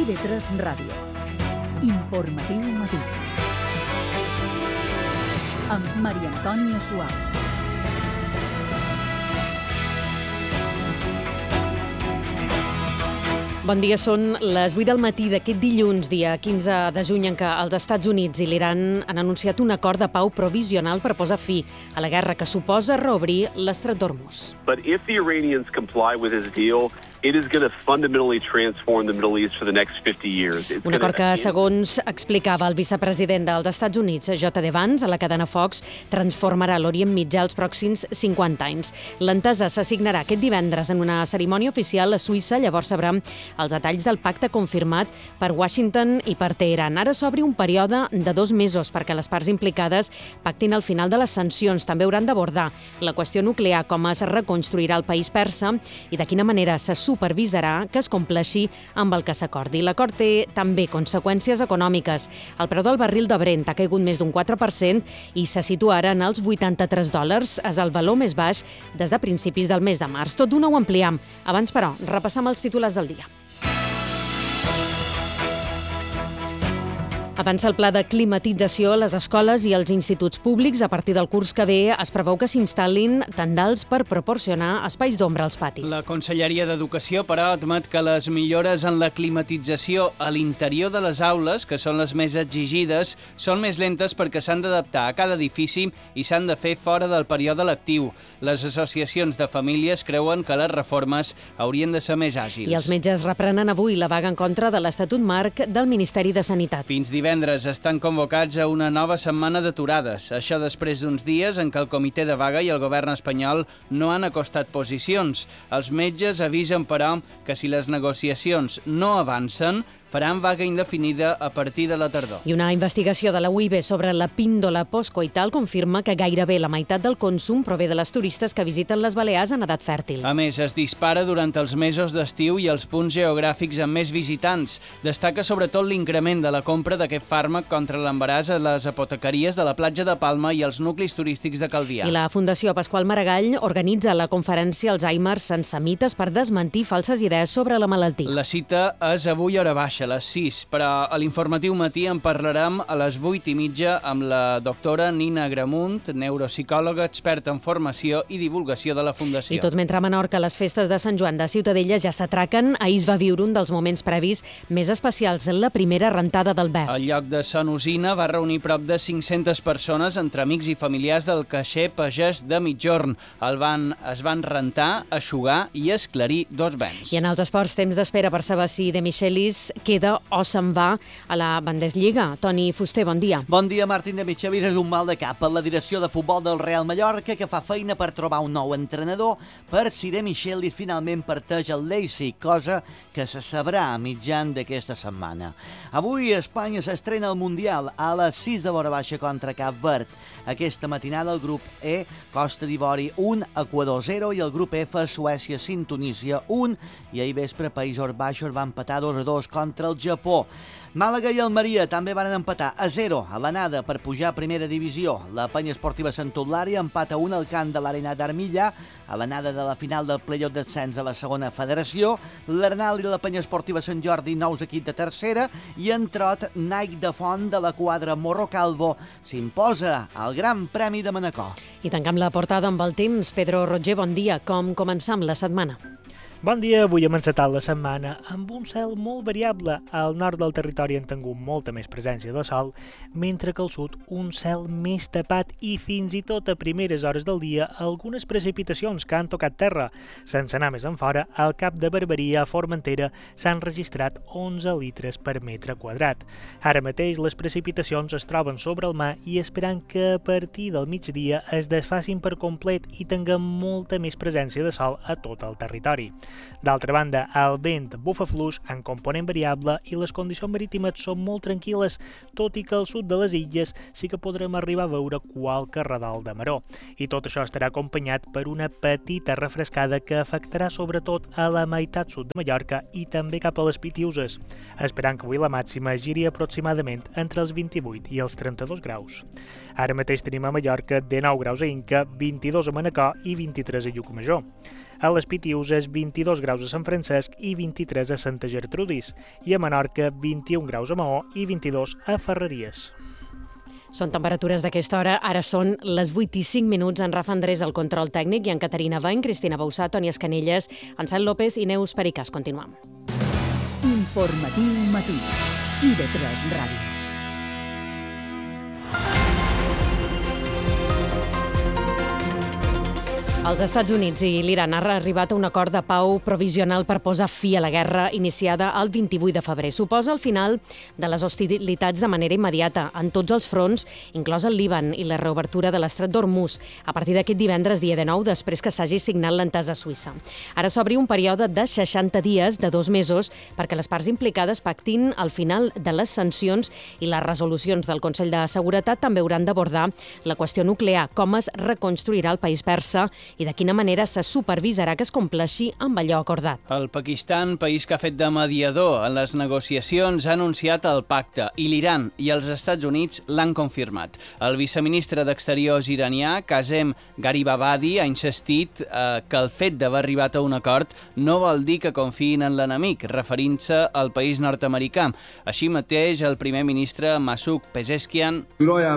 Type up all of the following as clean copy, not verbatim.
TV3 Ràdio. Informatiu matí. Amb Maria Antònia Suárez. Bon dia, són les 8 del matí d'aquest dilluns, dia 15 de juny, en què els Estats Units i l'Iran han anunciat un acord de pau provisional per posar fi a la guerra que suposa reobrir l'estret d'Hormuz. But if the Iranians comply with this deal, it is going to fundamentally transform the Middle East for the next 50 years. Un acord que, segons explicava el vicepresident dels Estats Units, J.D. Vance, a la cadena Fox, transformarà l'Orient Mitjà els pròxims 50 anys. L'entesa s'assignarà aquest divendres en una cerimònia oficial a Suïssa. Llavors sabrem els detalls del pacte confirmat per Washington i per Teheran. Ara s'obre un període de 2 mesos perquè les parts implicades pactin el final de les sancions. També hauran d'abordar la qüestió nuclear, com es reconstruirà el país persa i de quina manera se supervisarà que es compleixi amb el que s'acordi. L'acord té també conseqüències econòmiques. El preu del barril de Brent ha caigut més d'un 4% i se situa ara en els $83. És el valor més baix des de principis del mes de març. Tot d'una ho ampliem. Abans, però, repassam els titulars del dia. Avança el pla de climatització a les escoles i als instituts públics. A partir del curs que ve es preveu que s'instal·lin tendals per proporcionar espais d'ombra als patis. La Conselleria d'Educació, però, admet que les millores en la climatització a l'interior de les aules, que són les més exigides, són més lentes perquè s'han d'adaptar a cada edifici i s'han de fer fora del període lectiu. Les associacions de famílies creuen que les reformes haurien de ser més àgils. I els metges reprenen avui la vaga en contra de l'Estatut Marc del Ministeri de Sanitat. Fins divendres estan convocats a una nova setmana d'aturades. Això després d'uns dies en què el comitè de vaga i el govern espanyol no han acostat posicions. Els metges avisen, però, que si les negociacions no avancen, faran vaga indefinida a partir de la tardor. I una investigació de la UIB sobre la píndola postcoital confirma que gairebé la meitat del consum prové de les turistes que visiten les Balears en edat fèrtil. A més, es dispara durant els mesos d'estiu i els punts geogràfics amb més visitants. Destaca sobretot l'increment de la compra d'aquest fàrmac contra l'embaràs a les apotecaries de la platja de Palma i els nuclis turístics de Calvià. I la Fundació Pasqual Maragall organitza la conferència Alzheimer sense mites per desmentir falses idees sobre la malaltia. La cita és avui a hora baixa, a les 6, però a l'informatiu matí en parlarem a les 8:30 amb la doctora Nina Gramunt, neuropsicòloga experta en formació i divulgació de la Fundació. I tot mentre a Menorca les festes de Sant Joan de Ciutadella ja s'atraquen, ahir es va viure un dels moments previs més especials, la primera rentada del Ver. El lloc de Son Usina va reunir prop de 500 persones entre amics i familiars del caixer pagès de Migjorn. Es van rentar, eixugar i esclarir 2 vents. I en els esports, temps d'espera per saber si De Michelis queda o se'n va a la Bundesliga. Toni Fuster, bon dia. Bon dia, Martín. De Michelis és un mal de cap a la direcció de futbol del Real Mallorca, que fa feina per trobar un nou entrenador per si De Michelis finalment parteix el Leipzig, cosa que se sabrà a mitjan d'aquesta setmana. Avui Espanya s'estrena al Mundial a les 6 de vora baixa contra Cap Verd. Aquesta matinada el grup E, Costa d'Ivori 1, Equador 0 i el grup F, Suècia 5, Tunísia 1 i ahir vespre Països Baixos va empatar 2-2 contra el Japó. Màlaga i Almeria també van empatar a 0 a l'anada per pujar a primera divisió. La penya esportiva Sant Eulàlia empata 1 al camp de l'Arena d'Armilla a l'anada de la final del playoff d'ascens a la segona federació. L'Arnal i la penya esportiva Sant Jordi, nous equip de tercera, i en trot Nike de Font de la quadra Morro Calvo s'imposa al Gran Premi de Manacor. I tancam la portada amb el temps. Pedro Roger, bon dia. Com començam la setmana? Bon dia, avui hem encetat la setmana amb un cel molt variable. Al nord del territori han tingut molta més presència de sol, mentre que al sud un cel més tapat i fins i tot a primeres hores del dia algunes precipitacions que han tocat terra. Sense anar més enfora, al Cap de Barberia a Formentera s'han registrat 11 litres per metre quadrat. Ara mateix les precipitacions es troben sobre el mar i esperant que a partir del migdia es desfacin per complet i tinguem molta més presència de sol a tot el territori. D'altra banda, el vent bufa fluix en component variable i les condicions marítimes són molt tranquil·les, tot i que al sud de les illes sí que podrem arribar a veure qualque radal de maró. I tot això estarà acompanyat per una petita refrescada que afectarà sobretot a la meitat sud de Mallorca i també cap a les Pitiuses, esperant que avui la màxima giri aproximadament entre els 28 i els 32 graus. Ara mateix tenim a Mallorca 19 graus a Inca, 22 a Manacor i 23 a Llucmajor. A les Pitiuses, 22 graus a Sant Francesc i 23 a Santa Gertrudis. I a Menorca, 21 graus a Maó i 22 a Ferreries. Són temperatures d'aquesta hora. Ara són les 8:05. En Rafa Andrés al control tècnic i en Caterina Bain, Cristina Bausà, Toni Escanelles, Ansel López i Neus Pericàs. Continuem. Informatiu matí. IB3 Ràdio. Els Estats Units i l'Iran han arribat a un acord de pau provisional per posar fi a la guerra iniciada el 28 de febrer. Suposa el final de les hostilitats de manera immediata en tots els fronts, inclòs el Líban i la reobertura de l'estret d'Hormuz, a partir d'aquest divendres, dia 19, després que s'hagi signat l'entesa suïssa. Ara s'obri un període de 60 dies, de 2 mesos, perquè les parts implicades pactin el final de les sancions i les resolucions del Consell de Seguretat també hauran d'abordar la qüestió nuclear, com es reconstruirà el país persa i de quina manera se supervisarà que es compleixi amb allò acordat. El Pakistan, país que ha fet de mediador en les negociacions, ha anunciat el pacte i l'Iran i els Estats Units l'han confirmat. El viceministre d'Exteriors iranià, Qasem Garibabadi, ha insistit que el fet d'haver arribat a un acord no vol dir que confiïn en l'enemic, referint-se al país nord-americà. Així mateix, el primer ministre Masoud Pezeshkian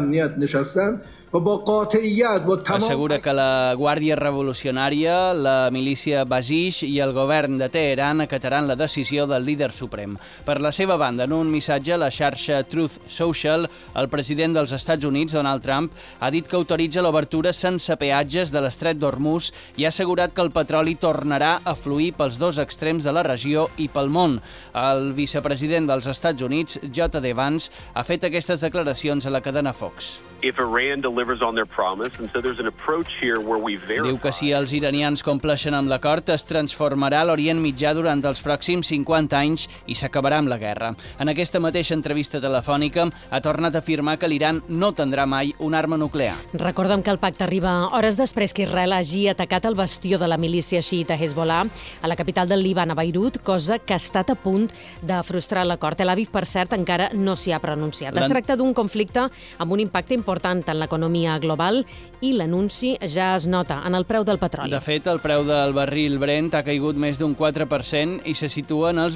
assegura que la Guàrdia Revolucionària, la milícia Basij i el govern de Teheran acataran la decisió del líder suprem. Per la seva banda, en un missatge a la xarxa Truth Social, el president dels Estats Units, Donald Trump, ha dit que autoritza l'obertura sense peatges de l'estret d'Hormuz i ha assegurat que el petroli tornarà a fluir pels dos extrems de la regió i pel món. El vicepresident dels Estats Units, J.D. Vance, ha fet aquestes declaracions a la cadena Fox. If Iran delivers on their promise, and so there's an approach here where we verify. Diu que si els iranians compleixen amb l'acord, es transformarà l'Orient Mitjà durant els pròxims 50 anys i s'acabarà amb la guerra. En aquesta mateixa entrevista telefònica ha tornat a afirmar que l'Iran no tindrà mai una arma nuclear. Recordem que el pacte arriba hores després que Israel hagi atacat el bastió de la milícia xiïta Hezbollah a la capital del Líban, a Beirut, cosa que ha estat a punt de frustrar l'acord. Tel Aviv, per cert, encara no s'hi ha pronunciat. Es tracta d'un conflicte amb un impacte important en l'economia global i l'anunci ja es nota en el preu del petroli. De fet, el preu del barril Brent ha caigut més d'un 4% i se situa en els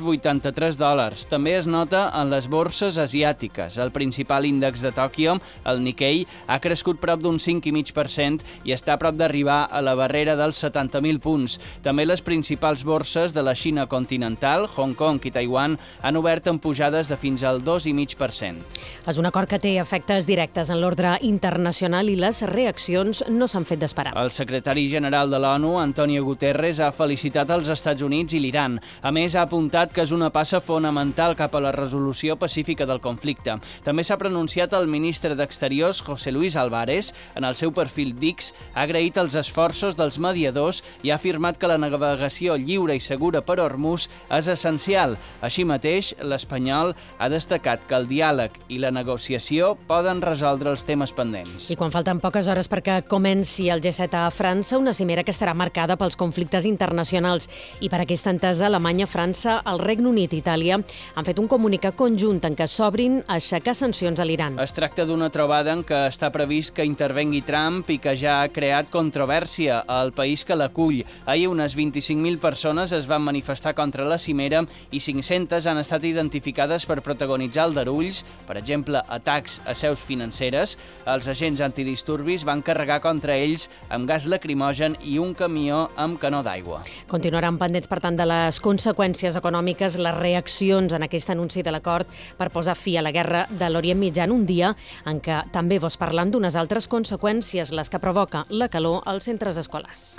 $83. També es nota en les borses asiàtiques. El principal índex de Tòquio, el Nikkei, ha crescut prop d'un 5,5% i està a prop d'arribar a la barrera dels 70.000 punts. També les principals borses de la Xina continental, Hong Kong i Taiwan, han obert amb pujades de fins al 2,5%. És un acord que té efectes directes en l'ordre internacional i les reaccions no s'han fet d'esperar. El secretari general de l'ONU, Antonio Guterres, ha felicitat els Estats Units i l'Iran. A més, ha apuntat que és una passa fonamental cap a la resolució pacífica del conflicte. També s'ha pronunciat el ministre d'Exteriors, José Luis Álvarez. En el seu perfil d'X ha agraït els esforços dels mediadors i ha afirmat que la navegació lliure i segura per Hormuz és essencial. Així mateix, l'espanyol ha destacat que el diàleg i la negociació poden resoldre els temes pendents. I quan falten poques hores perquè comenci el G7 a França, una cimera que estarà marcada pels conflictes internacionals. I per aquesta entesa, Alemanya, França, el Regne Unit i Itàlia han fet un comunicat conjunt en què s'obrin a aixecar sancions a l'Iran. Es tracta d'una trobada en què està previst que intervengui Trump i que ja ha creat controvèrsia al país que l'acull. Ahir unes 25.000 persones es van manifestar contra la cimera i 500 han estat identificades per protagonitzar aldarulls, per exemple, atacs a seus financeres. Els agents antidisturbis van carregar contra ells amb gas lacrimogen i un camió amb canó d'aigua. Continuaran pendents, per tant, de les conseqüències econòmiques, les reaccions en aquest anunci de l'acord per posar fi a la guerra de l'Orient Mitjà en un dia en què també vos parlam d'unes altres conseqüències, les que provoca la calor als centres escolars.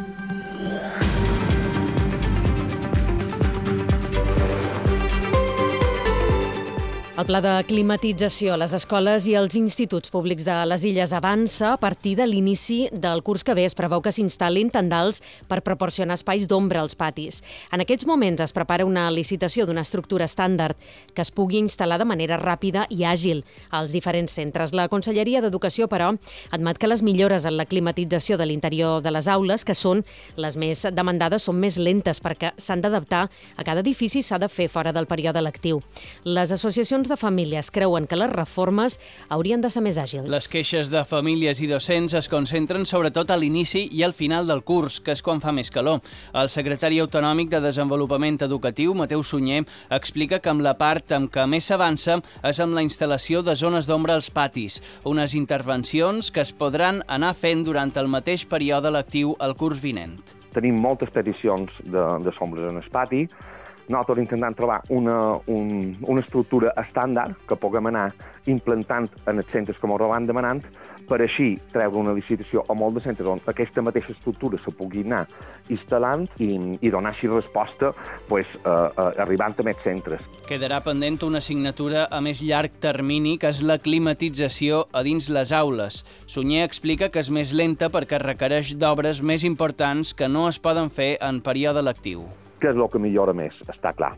El pla de climatització a les escoles i als instituts públics de les Illes avança a partir de l'inici del curs que ve. Es preveu que s'instal·lin tendals per proporcionar espais d'ombra als patis. En aquests moments es prepara una licitació d'una estructura estàndard que es pugui instal·lar de manera ràpida i àgil als diferents centres. La Conselleria d'Educació, però, admet que les millores en la climatització de l'interior de les aules, que són les més demandades, són més lentes perquè s'han d'adaptar a cada edifici i s'ha de fer fora del període lectiu. Les associacions de famílies creuen que les reformes haurien de ser més àgils. Les queixes de famílies i docents es concentren sobretot a l'inici i al final del curs, que és quan fa més calor. El secretari autonòmic de Desenvolupament Educatiu, Mateu Sunyer, explica que amb la part amb què més s'avança és amb la instal·lació de zones d'ombra als patis, unes intervencions que es podran anar fent durant el mateix període lectiu el curs vinent. Tenim moltes peticions de sombres en el pati. Nosaltres intentant trobar una estructura estàndard que puguem anar implantant en els centres com ho van demanant, per així treure una licitació a molts de centres on aquesta mateixa estructura se pugui anar instal·lant i donar així resposta arribant a més centres. Quedarà pendent una assignatura a més llarg termini, que és la climatització a dins les aules. Sunyer explica que és més lenta perquè requereix d'obres més importants que no es poden fer en període lectiu. Què és el que millora més? Està clar.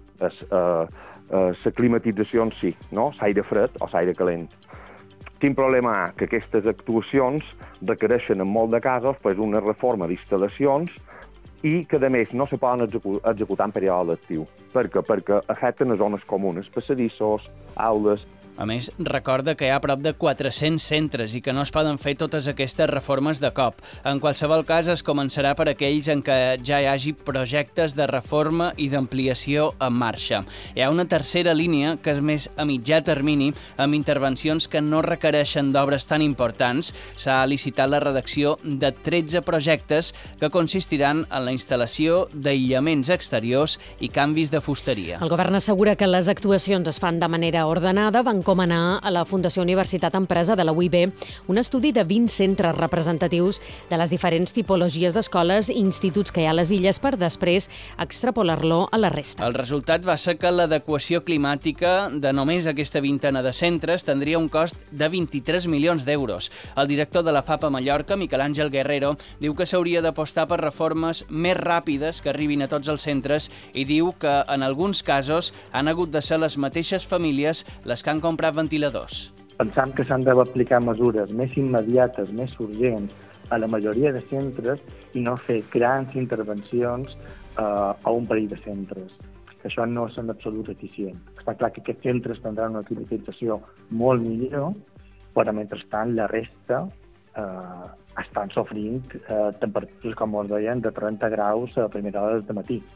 La climatització en si, no? L'aire fred o l'aire calent. Quin problema hi ha? Que aquestes actuacions requereixen en molt de casos una reforma d'instal·lacions i que, a més, no se poden executar en període lectiu. Per què? Perquè afecten a zones comunes, passadissos, aules. A més, recorda que hi ha prop de 400 centres i que no es poden fer totes aquestes reformes de cop. En qualsevol cas, es començarà per aquells en què ja hi hagi projectes de reforma i d'ampliació en marxa. Hi ha una tercera línia, que és més a mitjà termini, amb intervencions que no requereixen d'obres tan importants. S'ha licitat la redacció de 13 projectes que consistiran en la instal·lació d'aïllaments exteriors i canvis de fusteria. El govern assegura que les actuacions es fan de manera ordenada. Van encomanar a la Fundació Universitat Empresa de la UIB un estudi de 20 centres representatius de les diferents tipologies d'escoles i instituts que hi ha a les illes per després extrapolar-lo a la resta. El resultat va ser que l'adequació climàtica de només aquesta vintena de centres tindria un cost de 23 milions d'euros. El director de la FAP a Mallorca, Miquel Àngel Guerrero, diu que s'hauria d'apostar per reformes més ràpides que arribin a tots els centres i diu que en alguns casos han hagut de ser les mateixes famílies les que han comprat ventiladors. Pensam que s'han d'aplicar mesures més immediates, més urgents a la majoria de centres i no fer grans intervencions a un parell de centres. Això no és en absolut eficient. Està clar que aquests centres tindran una climatització molt millor, però mentrestant la resta estan sofrint temperatures, com us deien, de 30 graus a primera hora del matí.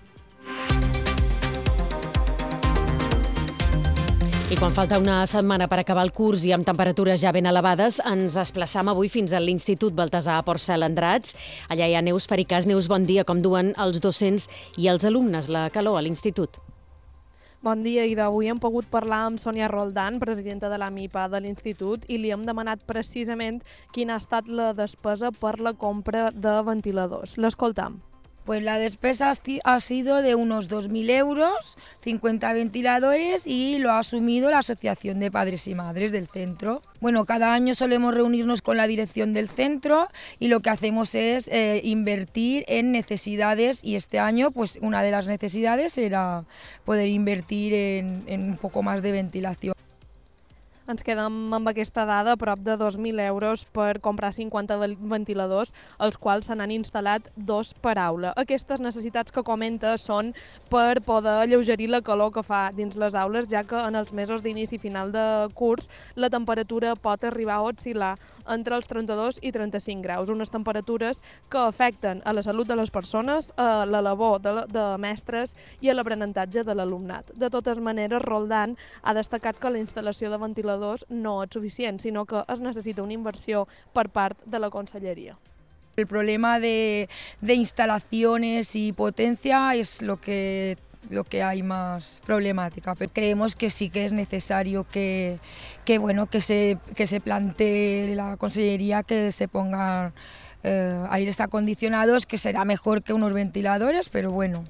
I quan falta una setmana per acabar el curs i amb temperatures ja ben elevades, ens desplaçam avui fins a l'Institut Baltasar Porcel Andratx. Allà hi ha Neus Pericàs. Neus, bon dia. Com duen els docents i els alumnes la calor a l'institut? Bon dia, i d'avui hem pogut parlar amb Sònia Roldán, presidenta de la MIPA de l'Institut, i li hem demanat precisament quina ha estat la despesa per la compra de ventiladors. L'escoltam. Pues la despesa ha sido de unos 2.000 euros, 50 ventiladores y lo ha asumido la Asociación de Padres y Madres del centro. Bueno, cada año solemos reunirnos con la dirección del centro y lo que hacemos es invertir en necesidades y este año pues una de las necesidades era poder invertir en un poco más de ventilación. Ens quedem amb aquesta dada, a prop de 2.000 euros per comprar 50 ventiladors, els quals se n'han instal·lat 2 per aula. Aquestes necessitats que comenta són per poder alleugerir la calor que fa dins les aules, ja que en els mesos d'inici i final de curs la temperatura pot arribar a oscil·lar entre els 32 i 35 graus, unes temperatures que afecten a la salut de les persones, a la labor de mestres i a l'aprenentatge de l'alumnat. De totes maneres, Roldán ha destacat que la instal·lació de ventiladors no es suficient, sino que es necesita una inversión por parte de la Consellería. El problema de instalaciones y potencia es lo que hay más problemática. Pero creemos que sí que es necesario que se plantee la Consellería que se pongan aires acondicionados, que será mejor que unos ventiladores, pero bueno.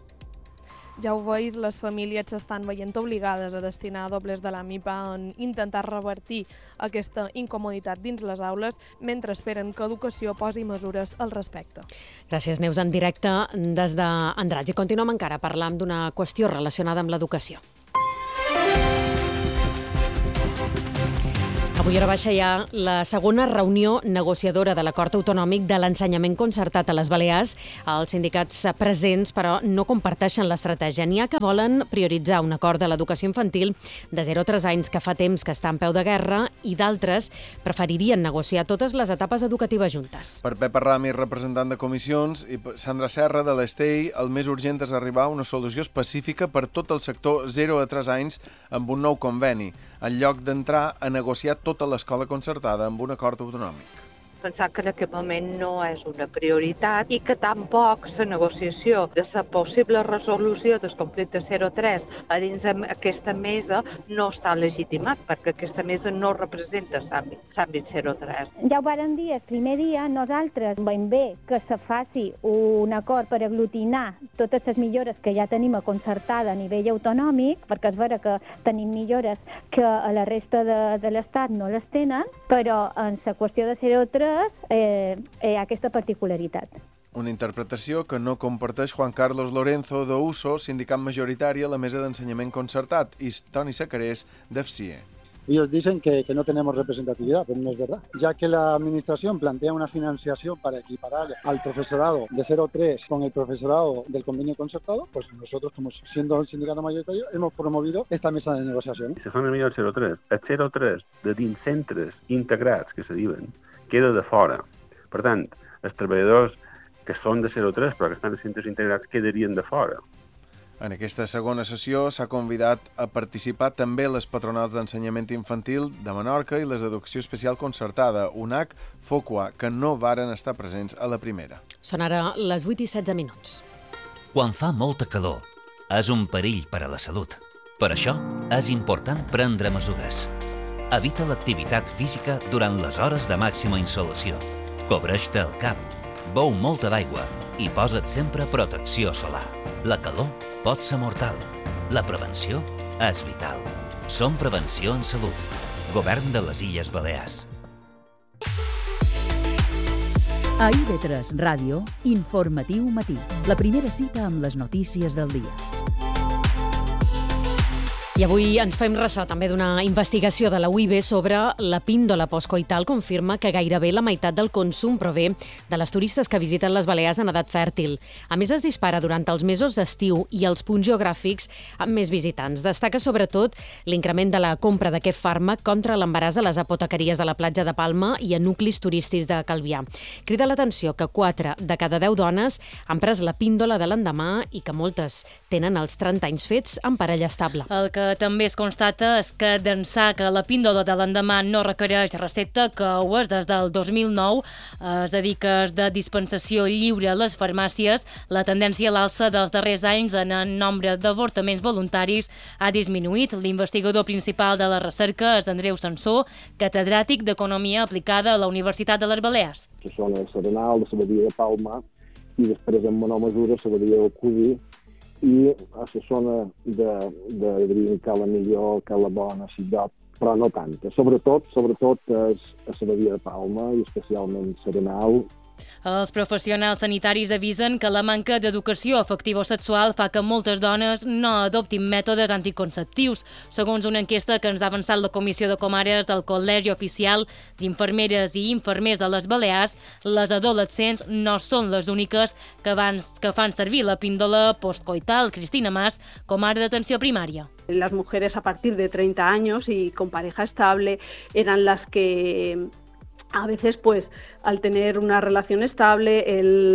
Ja ho veus, les famílies s'estan veient obligades a destinar dobles de la MIPA en intentar revertir aquesta incomoditat dins les aules mentre esperen que Educació posi mesures al respecte. Gràcies, Neus, en directe des d'Andratx. I continuem encara parlant d'una qüestió relacionada amb l'educació. Avui hora baixa hi ha la segona reunió negociadora de l'Acord Autonòmic de l'Ensenyament Concertat a les Balears. Els sindicats presents, però, no comparteixen l'estratègia. N'hi ha que volen prioritzar un acord de l'educació infantil de 0 a 3 anys que fa temps que està en peu de guerra i d'altres preferirien negociar totes les etapes educatives juntes. Per Pepa Rami, representant de comissions, i Sandra Serra, de l'Estei, el més urgent és arribar a una solució específica per tot el sector 0 a 3 anys amb un nou conveni, en lloc d'entrar a negociar tota l'escola concertada amb un acord autonòmic. Pensar que en aquest moment no és una prioritat i que tampoc la negociació de la possible resolució dels conflictes 0-3 a dins d'aquesta mesa no està legitimat, perquè aquesta mesa no representa l'àmbit 0-3. Ja ho vàrem dir el primer dia, nosaltres veiem bé que se faci un acord per aglutinar totes les millores que ja tenim a concertada a nivell autonòmic, perquè és vera que tenim millores que a la resta de l'Estat no les tenen, però en la qüestió de 0-3 hi ha aquesta particularitat. Una interpretació que no comparteix Juan Carlos Lorenzo d'Uso, sindicat majoritari a la mesa d'ensenyament concertat, i Toni Sacarés, d'FCE. Ellos dicen que no tenemos representatividad, pero no es verdad, ya que la administración plantea una financiación para equiparar al profesorado de 0-3 con el profesorado del convenio concertado, pues nosotros, como siendo el sindicato mayoritario, hemos promovido esta mesa de negociación. Si fan millor el 0-3, el 0-3 de dins centres integrats, que se diuen, queda de fora. Per tant, els treballadors que són de 0-3 però que estan en centres integrats quedarien de fora. En aquesta segona sessió s'ha convidat a participar també les patronals d'ensenyament infantil de Menorca i les d'educació especial concertada, UNAC, FOCUA, que no varen estar presents a la primera. Són ara les 8 i 16 minuts. Quan fa molta calor, és un perill per a la salut. Per això, és important prendre mesures. Evita l'activitat física durant les hores de màxima insolació. Cobreix-te el cap, beu molta d'aigua i posa't sempre protecció solar. La calor pot ser mortal. La prevenció és vital. Som Prevenció en Salut. Govern de les Illes Balears. A IB3 Ràdio, Informatiu Matí. La primera cita amb les notícies del dia. I avui ens fem ressò també d'una investigació de la UIB sobre la píndola postcoital. Confirma que gairebé la meitat del consum prové de les turistes que visiten les Balears en edat fèrtil. A més, es dispara durant els mesos d'estiu i els punts geogràfics amb més visitants. Destaca sobretot l'increment de la compra d'aquest fàrmac contra l'embaràs a les apotecaries de la platja de Palma i a nuclis turístics de Calvià. Crida l'atenció que 4 de cada 10 dones han pres la píndola de l'endemà i que moltes tenen els 30 anys fets en parella estable. El que també es constata és que d'ençà que la píndola de l'endemà no requereix recepta, que ho és des del 2009, és a dir, que és de dispensació lliure a les farmàcies, la tendència a l'alça dels darrers anys en el nombre d'avortaments voluntaris ha disminuït. L'investigador principal de la recerca és Andreu Sansó, catedràtic d'Economia aplicada a la Universitat de les Balears. Que són el Serenal, la Badia de Palma i després en menor mesura la Badia del Codí, i a la zona de Cala Millor, Cala Bona, Ciutat, però no tanta. Sobretot és a la Badia de Palma i especialment Serenal. Els professionals sanitaris avisen que la manca d'educació afectivo-sexual fa que moltes dones no adoptin mètodes anticonceptius. Segons una enquesta que ens ha avançat la Comissió de Comares del Col·legi Oficial d'Infermeres i Infermers de les Balears, les adolescents no són les úniques que fan servir la píndola postcoital. Cristina Mas, comare d'atenció primària. Las mujeres a partir de 30 años y con pareja estable eran las que a veces, pues, al tener una relación estable,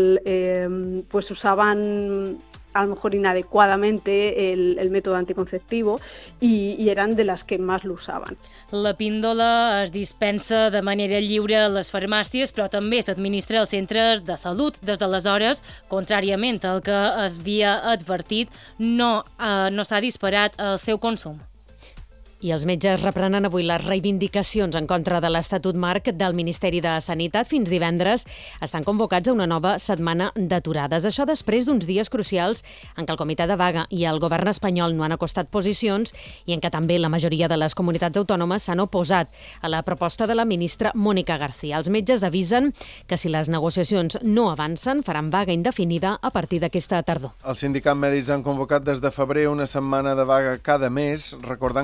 pues usaban a lo mejor inadecuadamente el método anticonceptivo y eran de las que más lo usaban. La píndola es dispensa de manera lliure a les farmàcies, però també s'administra als centres de salut. Des d'aleshores, contràriament al que es havia advertit, no s'ha disparat el seu consum. I els metges reprenen avui les reivindicacions en contra de l'Estatut Marc del Ministeri de Sanitat. Fins divendres estan convocats a una nova setmana d'aturades. Això després d'uns dies crucials en què el Comitè de Vaga i el govern espanyol no han acostat posicions i en què també la majoria de les comunitats autònomes s'han oposat a la proposta de la ministra Mónica García. Els metges avisen que si les negociacions no avancen faran vaga indefinida a partir d'aquesta tardor. Els sindicats mèdics han convocat des de febrer una setmana de vaga cada mes, recordant que el servei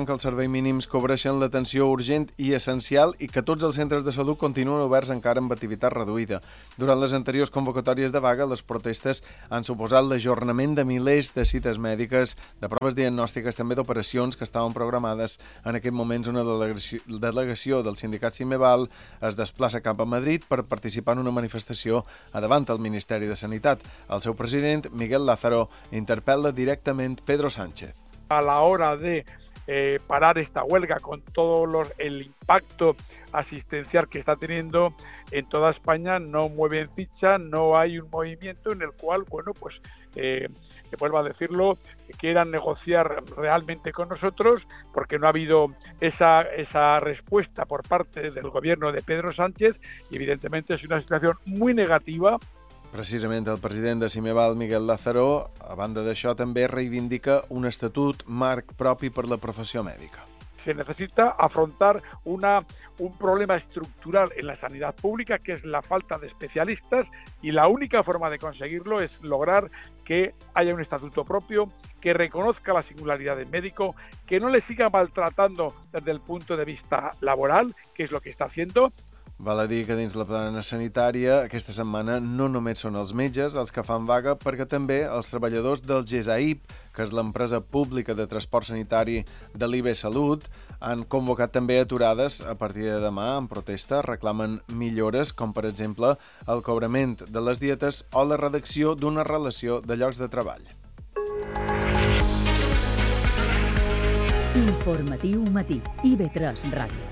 serveis mínims cobreixen l'atenció urgent i essencial i que tots els centres de salut continuen oberts encara amb activitat reduïda. Durant les anteriors convocatòries de vaga, les protestes han suposat l'ajornament de milers de cites mèdiques, de proves diagnòstiques, també d'operacions que estaven programades. En aquest moment, una delegació del sindicat Cimeval es desplaça cap a Madrid per participar en una manifestació a davant del Ministeri de Sanitat. El seu president, Miguel Lázaro, interpel·la directament Pedro Sánchez. A la hora de parar esta huelga con todo el impacto asistencial que está teniendo en toda España, no mueven ficha, no hay un movimiento en el cual, vuelvo a decirlo, quieran negociar realmente con nosotros, porque no ha habido esa respuesta por parte del gobierno de Pedro Sánchez y evidentemente es una situación muy negativa. Precisament el president de Cimeval, Miguel Lázaro, a banda d'això, també reivindica un estatut marc propi per la professió mèdica. Se necesita afrontar un problema estructural en la sanidad pública, que es la falta de especialistas, y la única forma de conseguirlo es lograr que haya un estatuto propio, que reconozca la singularidad del médico, que no le siga maltratando desde el punto de vista laboral, que es lo que está haciendo. Val a dir que dins la plana sanitària aquesta setmana no només són els metges els que fan vaga, perquè també els treballadors del GESAIP, que és l'empresa pública de transport sanitari de l'IB Salut, han convocat també aturades a partir de demà en protesta. Reclamen millores, com per exemple el cobrament de les dietes o la redacció d'una relació de llocs de treball. Informatiu Matí, IB3 Ràdio.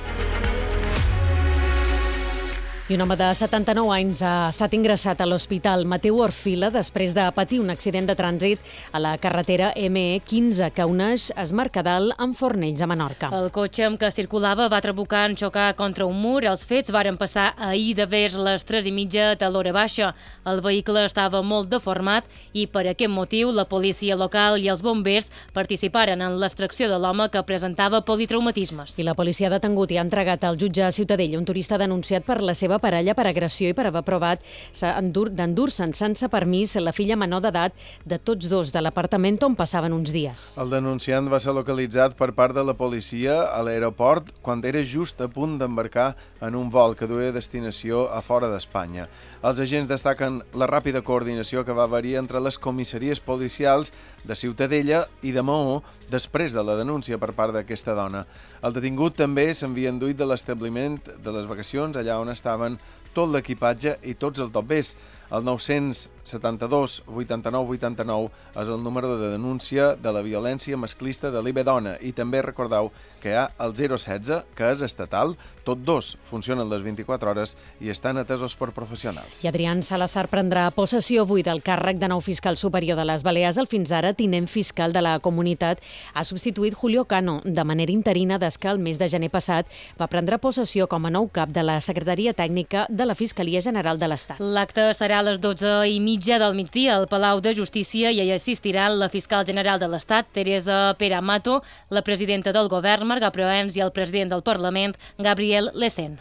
I un home de 79 anys ha estat ingressat a l'Hospital Mateu Orfila després de patir un accident de trànsit a la carretera ME15 que uneix Es Mercadal amb Fornells a Menorca. El cotxe amb què circulava va trabucar en xocar contra un mur. Els fets varen passar ahir de vers les 3:30 de l'hora baixa. El vehicle estava molt deformat i per aquest motiu la policia local i els bombers participaren en l'extracció de l'home que presentava politraumatismes. I la policia ha detengut i ha entregat al jutge a Ciutadella un turista denunciat per la seva parella per agressió i per haver provat d'endur-se'n sense permís la filla menor d'edat de tots dos de l'apartament on passaven uns dies. El denunciant va ser localitzat per part de la policia a l'aeroport quan era just a punt d'embarcar en un vol que duia destinació a fora d'Espanya. Els agents destaquen la ràpida coordinació que va haver-hi entre les comissaries policials de Ciutadella i de Maó després de la denúncia per part d'aquesta dona. El detingut també s'havia enduit de l'establiment de les vacacions allà on estaven tot l'equipatge i tots els dobbers. El 972 89 89 és el número de denúncia de la violència masclista de l'IB Dona i també recordeu que hi ha el 016, que és estatal. Tots dos funcionen les 24 hores i estan atesos per professionals. I Adrián Salazar prendrà possessió avui del càrrec de nou fiscal superior de les Balears. El fins ara tinent fiscal de la comunitat ha substituït Julio Cano de manera interina des que el mes de gener passat va prendre possessió com a nou cap de la Secretaria Tècnica de la Fiscalia General de l'Estat. L'acte serà a les 12:30 del migdia al Palau de Justícia i hi assistiran la fiscal general de l'Estat, Teresa Pere Amato, la presidenta del govern, Marga Proens, i el president del Parlament, Gabriel Lesen.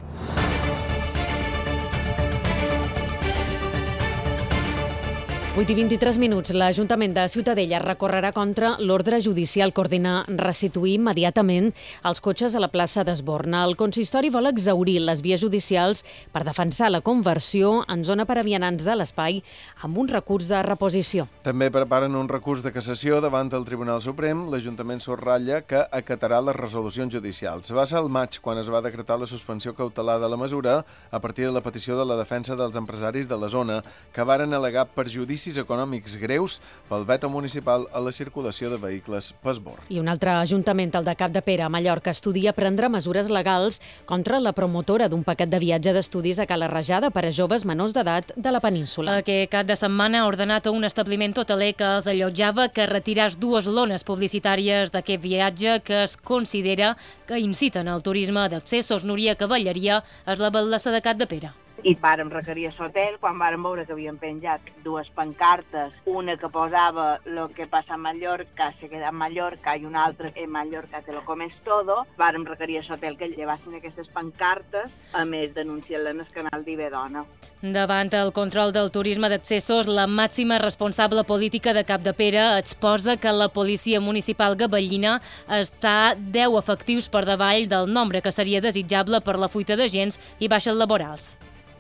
8:23 minuts. L'Ajuntament de Ciutadella recorrerà contra l'ordre judicial que ordena restituir immediatament els cotxes a la plaça d'Esborna. El consistori vol exhaurir les vies judicials per defensar la conversió en zona per a vianants de l'espai amb un recurs de reposició. També preparen un recurs de cassació davant del Tribunal Suprem. L'Ajuntament subratlla que acatarà les resolucions judicials. Va ser al maig quan es va decretar la suspensió cautelar de la mesura a partir de la petició de la defensa dels empresaris de la zona que varen al·legar perjudicis econòmics greus pel veto municipal a la circulació de vehicles per Esborn. I un altre ajuntament, el de Capdepera, a Mallorca, estudia prendre mesures legals contra la promotora d'un paquet de viatge d'estudis a Cala Rajada per a joves menors d'edat de la península. Aquest cap de setmana ha ordenat a un establiment hoteler que els allotjava que retiràs 2 lones publicitàries d'aquest viatge que es considera que inciten al turisme d'accessos. Núria Cavalleria és la batllessa de Capdepera. I vàrem requerir a l'hotel quan vàrem veure que havien penjat dues pancartes, una que posava lo que passa a Mallorca se queda en Mallorca i una altra en Mallorca te lo comes todo. Vàrem requerir a l'hotel que llevassin aquestes pancartes, a més denunciar-la en el canal d'Ibedona. Davant el control del turisme d'accessos, la màxima responsable política de Capdepera exposa que la policia municipal gabellina està 10 efectius per davall del nombre que seria desitjable per la fuita d'agents i baixes laborals.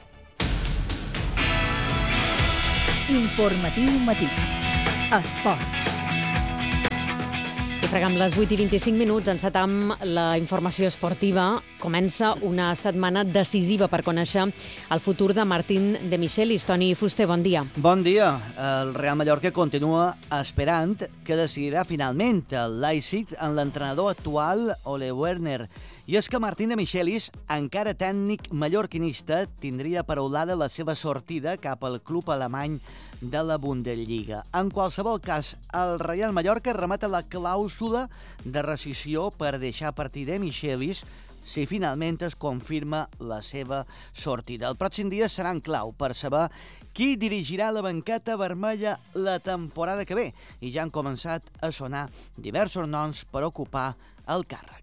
Informatiu matí. Esports. I fregam les 8:25, encetam la informació esportiva. Comença una setmana decisiva per conèixer el futur de Martín de Michelis. Toni Fuster, bon dia. Bon dia. El Real Mallorca continua esperant que decidirà finalment el Leipzig en l'entrenador actual Ole Werner. I és que Martín de Michelis, encara tècnic mallorquinista, tindria paraulada la seva sortida cap al club alemany de la Bundesliga. En qualsevol cas, el Real Mallorca remata la clàusula de rescissió per deixar partir de Michelis si finalment es confirma la seva sortida. El pròxim dia serà en clau per saber qui dirigirà la banqueta vermella la temporada que ve i ja han començat a sonar diversos noms per ocupar el càrrec.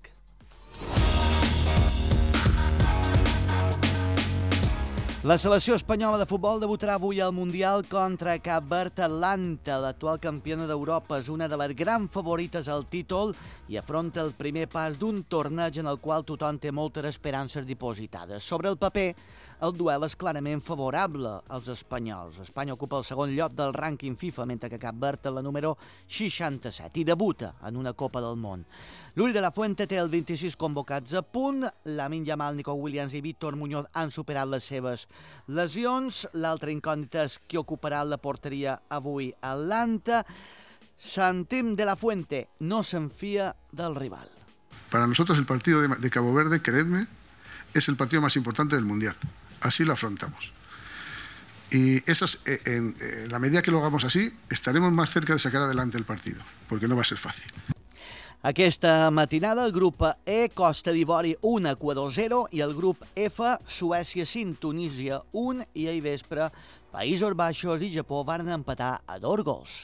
La selecció espanyola de futbol debutarà avui al Mundial contra Cap Verd Atlanta. L'actual campiona d'Europa és una de les grans favorites al títol i afronta el primer pas d'un torneig en el qual tothom té moltes esperances dipositades. Sobre el paper, el duel és clarament favorable als espanyols. Espanya ocupa el segon lloc del rànquing FIFA, mentre que Cap Verd és la número 67 i debuta en una Copa del Món. L'Uri de la Fuente té el 26 convocats a punt. Lamine Yamal, Nico Williams i Víctor Muñoz han superat les seves lesions. L'altra incògnita és qui ocuparà la porteria avui a Atlanta. Santim de la Fuente no s'enfia del rival. Para nosotros el partido de Cabo Verde, creedme, es el partido más importante del Mundial. Así lo afrontamos. Y en la medida que lo hagamos así, estaremos más cerca de sacar adelante el partido, porque no va a ser fácil. Aquesta matinada el grup E, Costa d'Ivori 1, Equador 0 i el grup F, Suècia 5, Tunísia 1 i ahir vespre Països Baixos i Japó van empatar a 2 gols.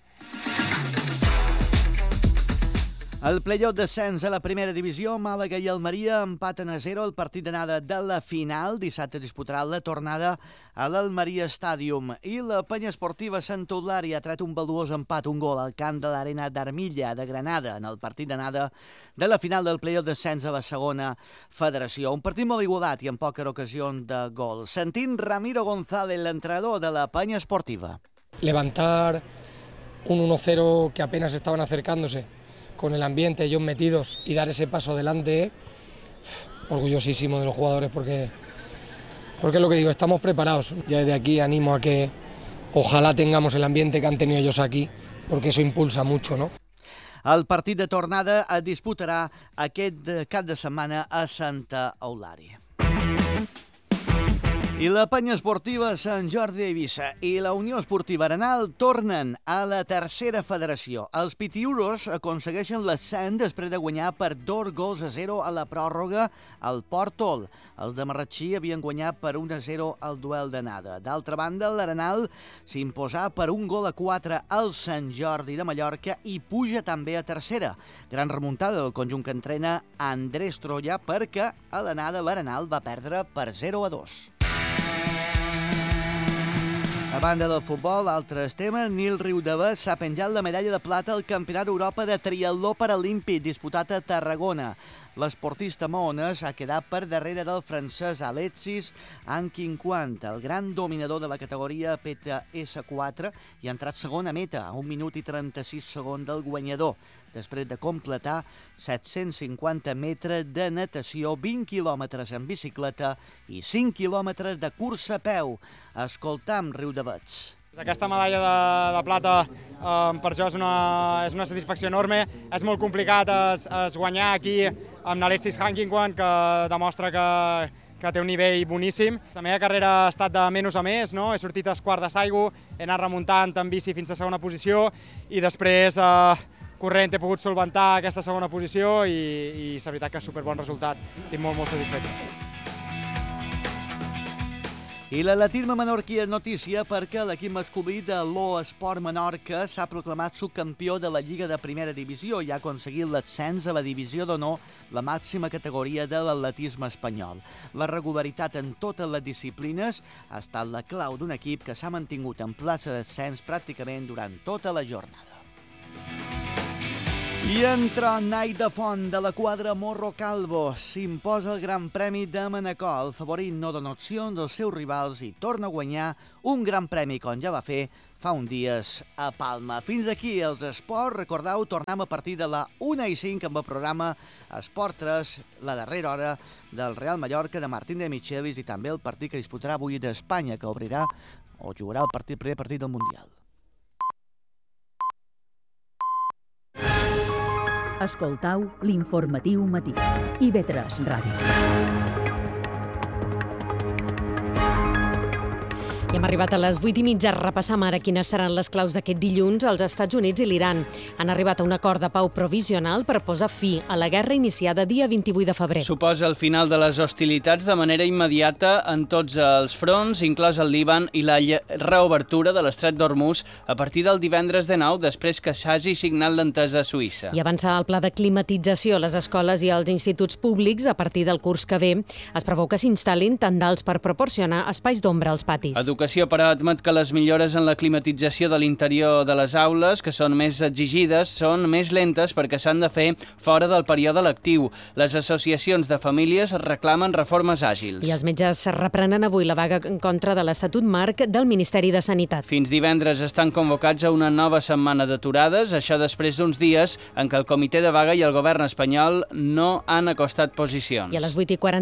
El play-off d'ascens a la primera divisió, Màlaga i Almeria empaten a 0 el partit d'anada de la final. Dissabte disputarà la tornada a l'Almeria Stadium. I la penya esportiva Sant Eulàri ha tret un valuós empat, un gol al camp de l'Arena d'Armilla de Granada en el partit d'anada de la final del play-off d'ascens a la segona federació. Un partit molt igualat i amb poques ocasions de gol. Sentim Ramiro González, l'entrenador de la penya esportiva. Levantar un 1-0 que apenas estaban acercándose con el ambiente, ellos metidos, y dar ese paso adelante, orgullosísimo de los jugadores porque es lo que digo, estamos preparados. Ya desde aquí animo a que ojalá tengamos el ambiente que han tenido ellos aquí, porque eso impulsa mucho, ¿no? El partit de tornada es disputarà aquest cap de setmana a Santa Eulària. I la penya esportiva Sant Jordi d'Eivissa i la Unió Esportiva Arenal tornen a la tercera federació. Els pitiuros aconsegueixen l'ascens després de guanyar per 2-0 a la pròrroga al Pòrtol. Els de Marratxí havien guanyat per 1-0 al duel d'anada. D'altra banda, l'Arenal s'imposà per 1-4 al Sant Jordi de Mallorca i puja també a tercera. Gran remuntada del conjunt que entrena Andrés Troya perquè a l'anada l'Arenal va perdre per 0-2. A banda del futbol, altres temes, Nil Riudavés s'ha penjat la medalla de plata al Campionat d'Europa de triatló paralímpic disputat a Tarragona. L'esportista maonès ha quedat per darrere del francès Alexis Anquinquant, el gran dominador de la categoria PTS4, i ha entrat segona meta a 1 minut i 36 segons del guanyador, després de completar 750 metres de natació, 20 quilòmetres en bicicleta i 5 quilòmetres de cursa a peu. Escoltam Riudavés. Aquesta medalla de plata per jo és una satisfacció enorme. És molt complicat es guanyar aquí amb Alexis Anquinquant, que demostra que té un nivell boníssim. La meva carrera ha estat de menys a més, no? He sortit a quart de Saigo, he anat remuntant en bici fins a segona posició i després corrent he pogut solventar aquesta segona posició i és veritat que és superbon resultat. Estic molt satisfet. I l'atletisme menorquí és notícia perquè l'equip masculí de l'O-Esport Menorca s'ha proclamat subcampió de la Lliga de Primera Divisió i ha aconseguit l'ascens a la Divisió d'Honor, la màxima categoria de l'atletisme espanyol. La regularitat en totes les disciplines ha estat la clau d'un equip que s'ha mantingut en plaça d'ascens pràcticament durant tota la jornada. I entra Nai de Font de la quadra Morro Calvo. S'imposa el Gran Premi de Manacor. El favorit no dona opcions als seus rivals i torna a guanyar un Gran Premi com ja va fer fa uns dies a Palma. Fins aquí els esports. Recordeu, tornem a partir de la 1:05 amb el programa Esport 3, la darrera hora del Real Mallorca de Martín de Michelis i també el partit que disputarà avui d'Espanya, que obrirà o jugarà el primer partit del Mundial. Escoltau l'informatiu matí. IB3 Ràdio. I hem arribat a les 8:30. Repassam ara quines seran les claus d'aquest dilluns. Els Estats Units i l'Iran han arribat a un acord de pau provisional per posar fi a la guerra iniciada dia 28 de febrer. Suposa el final de les hostilitats de manera immediata en tots els fronts, inclòs el Líban, i la reobertura de l'estret d'Hormuz a partir del divendres de 9, després que s'hagi signat l'entesa a Suïssa. I avançar el pla de climatització a les escoles i als instituts públics a partir del curs que ve. Es preveu que s'instal·lin tendals per proporcionar espais d'ombra als patis. Educació, però, admet que les millores en la climatització de l'interior de les aules, que són més exigides, són més lentes perquè s'han de fer fora del període lectiu. Les associacions de famílies reclamen reformes àgils. I els metges reprenen avui la vaga en contra de l'Estatut Marc del Ministeri de Sanitat. Fins divendres estan convocats a una nova setmana d'aturades, això després d'uns dies en què el comitè de vaga i el govern espanyol no han acostat posicions. I a les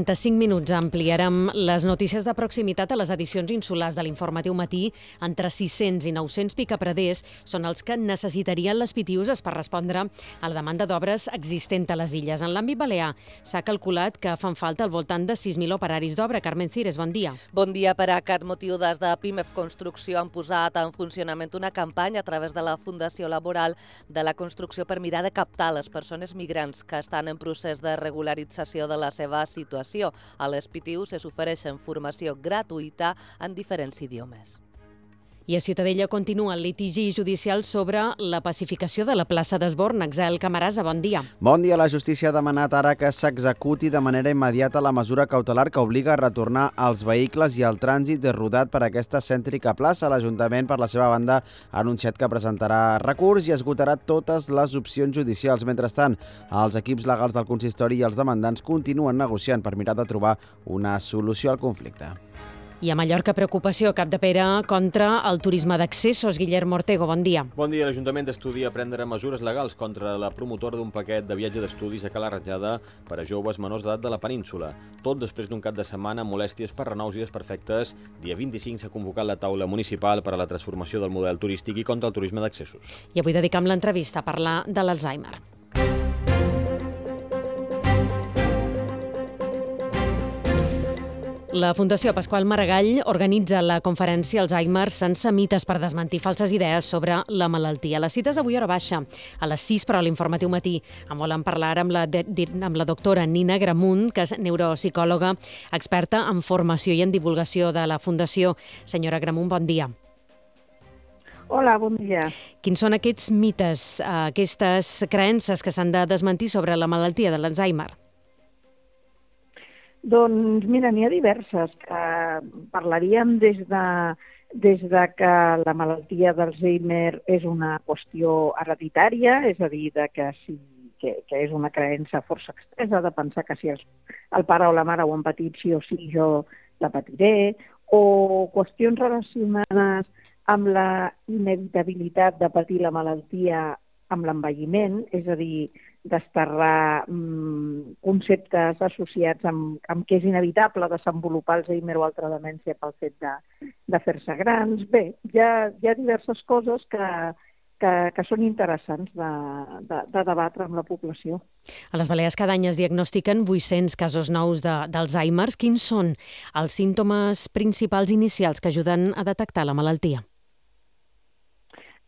8:45 ampliarem les notícies de proximitat a les edicions insulars de l'informatiu matí. Entre 600 i 900 picapreders són els que necessitarien les pitiuses per respondre a la demanda d'obres existent a les illes. En l'àmbit balear s'ha calculat que fan falta al voltant de 6.000 operaris d'obra. Carmen Cires, bon dia. Bon dia. Per aquest motiu, des de Pimef Construcció han posat en funcionament una campanya a través de la Fundació Laboral de la Construcció per mirar de captar les persones migrants que estan en procés de regularització de la seva situació. A les pitius s'ofereixen formació gratuïta en diferents idiomes. I a Ciutadella continua el litigi judicial sobre la pacificació de la plaça d'Esborn. Axel Camarasa, bon dia. Bon dia. La justícia ha demanat ara que s'executi de manera immediata la mesura cautelar que obliga a retornar els vehicles i el trànsit rodat per aquesta cèntrica plaça. L'Ajuntament, per la seva banda, ha anunciat que presentarà recurs i esgotarà totes les opcions judicials. Mentrestant, els equips legals del consistori i els demandants continuen negociant per mirar de trobar una solució al conflicte. I a Mallorca, preocupació, Capdepera, contra el turisme d'accessos. Guillermo Ortego, bon dia. Bon dia. L'Ajuntament estudia prendre mesures legals contra la promotora d'un paquet de viatge d'estudis a Cala Ratjada per a joves menors d'edat de la península. Tot després d'un cap de setmana amb molèsties per renous i desperfectes. Dia 25 s'ha convocat la taula municipal per a la transformació del model turístic i contra el turisme d'accessos. I avui dedicam l'entrevista a parlar de l'Alzheimer. La Fundació Pasqual Maragall organitza la conferència Alzheimer sense mites per desmentir falses idees sobre la malaltia. La cita és avui a hora baixa, a les 6, però a l'informatiu matí. En volen parlar amb la doctora Nina Gramunt, que és neuropsicòloga, experta en formació i en divulgació de la Fundació. Senyora Gramunt, bon dia. Hola, bon dia. Quins són aquests mites, aquestes creences que s'han de desmentir sobre la malaltia de l'Alzheimer? Doncs mira, n'hi ha diverses. Parlaríem des de que la malaltia d'Alzheimer és una qüestió hereditària, és a dir, que és una creença força extensa de pensar que si el pare o la mare ho han patit sí o sí jo la patiré, o qüestions relacionades amb la inevitabilitat de patir la malaltia amb l'envelliment, és a dir, desterrar conceptes associats amb què és inevitable desenvolupar Alzheimer o altra demència pel fet de fer-se grans. Bé, hi ha diverses coses que són interessants de debatre amb la població. A les Balears cada any es diagnostiquen 800 casos nous d'Alzheimer. Quins són els símptomes principals inicials que ajuden a detectar la malaltia?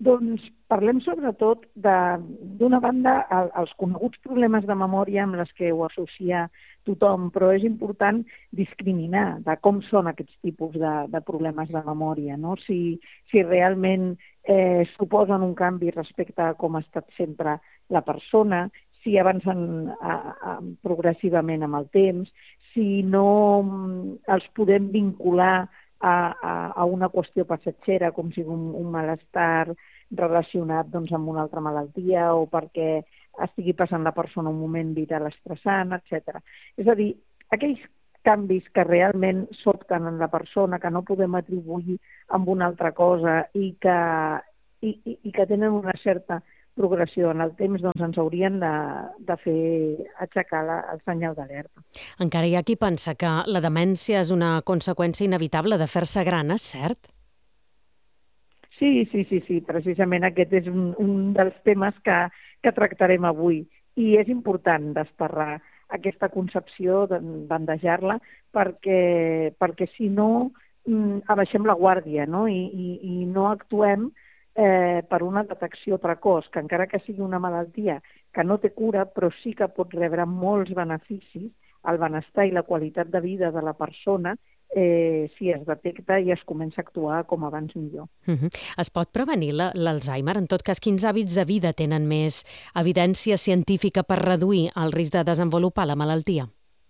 Doncs parlem sobretot d'una banda els coneguts problemes de memòria amb les que ho associa tothom, però és important discriminar de com són aquests tipus de problemes de memòria, no? Si realment suposen un canvi respecte a com ha estat sempre la persona, si avancen progressivament amb el temps, si no els podem vincular a una qüestió passatgera, com si un malestar relacionat amb una altra malaltia o perquè estigui passant la persona un moment vital estressant, etc. És a dir, aquells canvis que realment sobten en la persona, que no podem atribuir amb una altra cosa i que tenen una certa progressió en el temps, doncs ens haurien de fer aixecar el senyal d'alerta. Encara hi ha qui pensa que la demència és una conseqüència inevitable de fer-se gran, és cert? Sí, precisament aquest és un dels temes que tractarem avui i és important desterrar aquesta concepció, bandejar-la, perquè si no abaixem la guàrdia, no? I no actuem per una detecció precoç, que encara que sigui una malaltia que no té cura, però sí que pot rebre molts beneficis al benestar i la qualitat de vida de la persona si es detecta i es comença a actuar com abans millor. Es pot prevenir l'Alzheimer? En tot cas, quins hàbits de vida tenen més evidència científica per reduir el risc de desenvolupar la malaltia?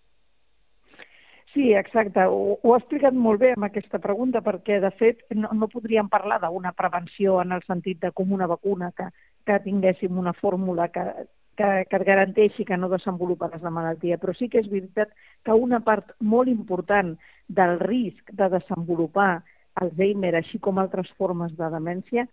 Sí, exacte. Ho ha explicat molt bé amb aquesta pregunta, perquè, de fet, no podríem parlar d'una prevenció en el sentit de com una vacuna, que tinguéssim una fórmula que et garanteixi que no desenvoluparàs la malaltia, però sí que és veritat que una part molt important del risc de desenvolupar Alzheimer, així com altres formes de demència,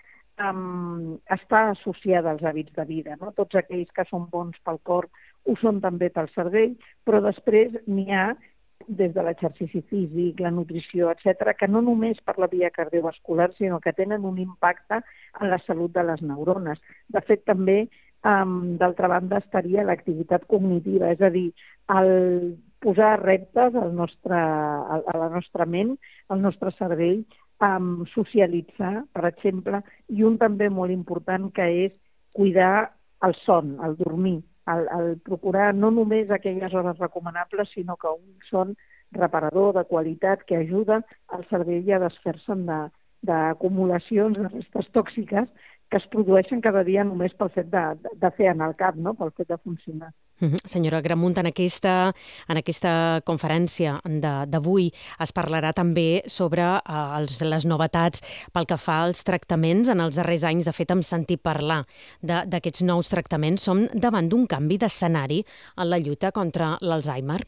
està associada als hàbits de vida, no? Tots aquells que són bons pel cor ho són també pel cervell, però després n'hi ha des de l'exercici físic, la nutrició, etc., que no només per la via cardiovascular, sinó que tenen un impacte en la salut de les neurones. De fet, també, d'altra banda, estaria l'activitat cognitiva, és a dir, el posar reptes a la nostra ment, al nostre cervell, socialitzar, per exemple, i un també molt important que és cuidar el son, el dormir, el procurar no només aquelles hores recomanables, sinó que un son reparador, de qualitat, que ajuda al cervell a desfer-se'n d'acumulacions de restes tòxiques que es produeixen cada dia només pel fet de fer anar al cap, no? Pel fet de funcionar. Senyora Gramunt, en aquesta conferència d'avui es parlarà també sobre les novetats pel que fa als tractaments en els darrers anys. De fet, hem sentit parlar d'aquests nous tractaments. Som davant d'un canvi d'escenari en la lluita contra l'Alzheimer?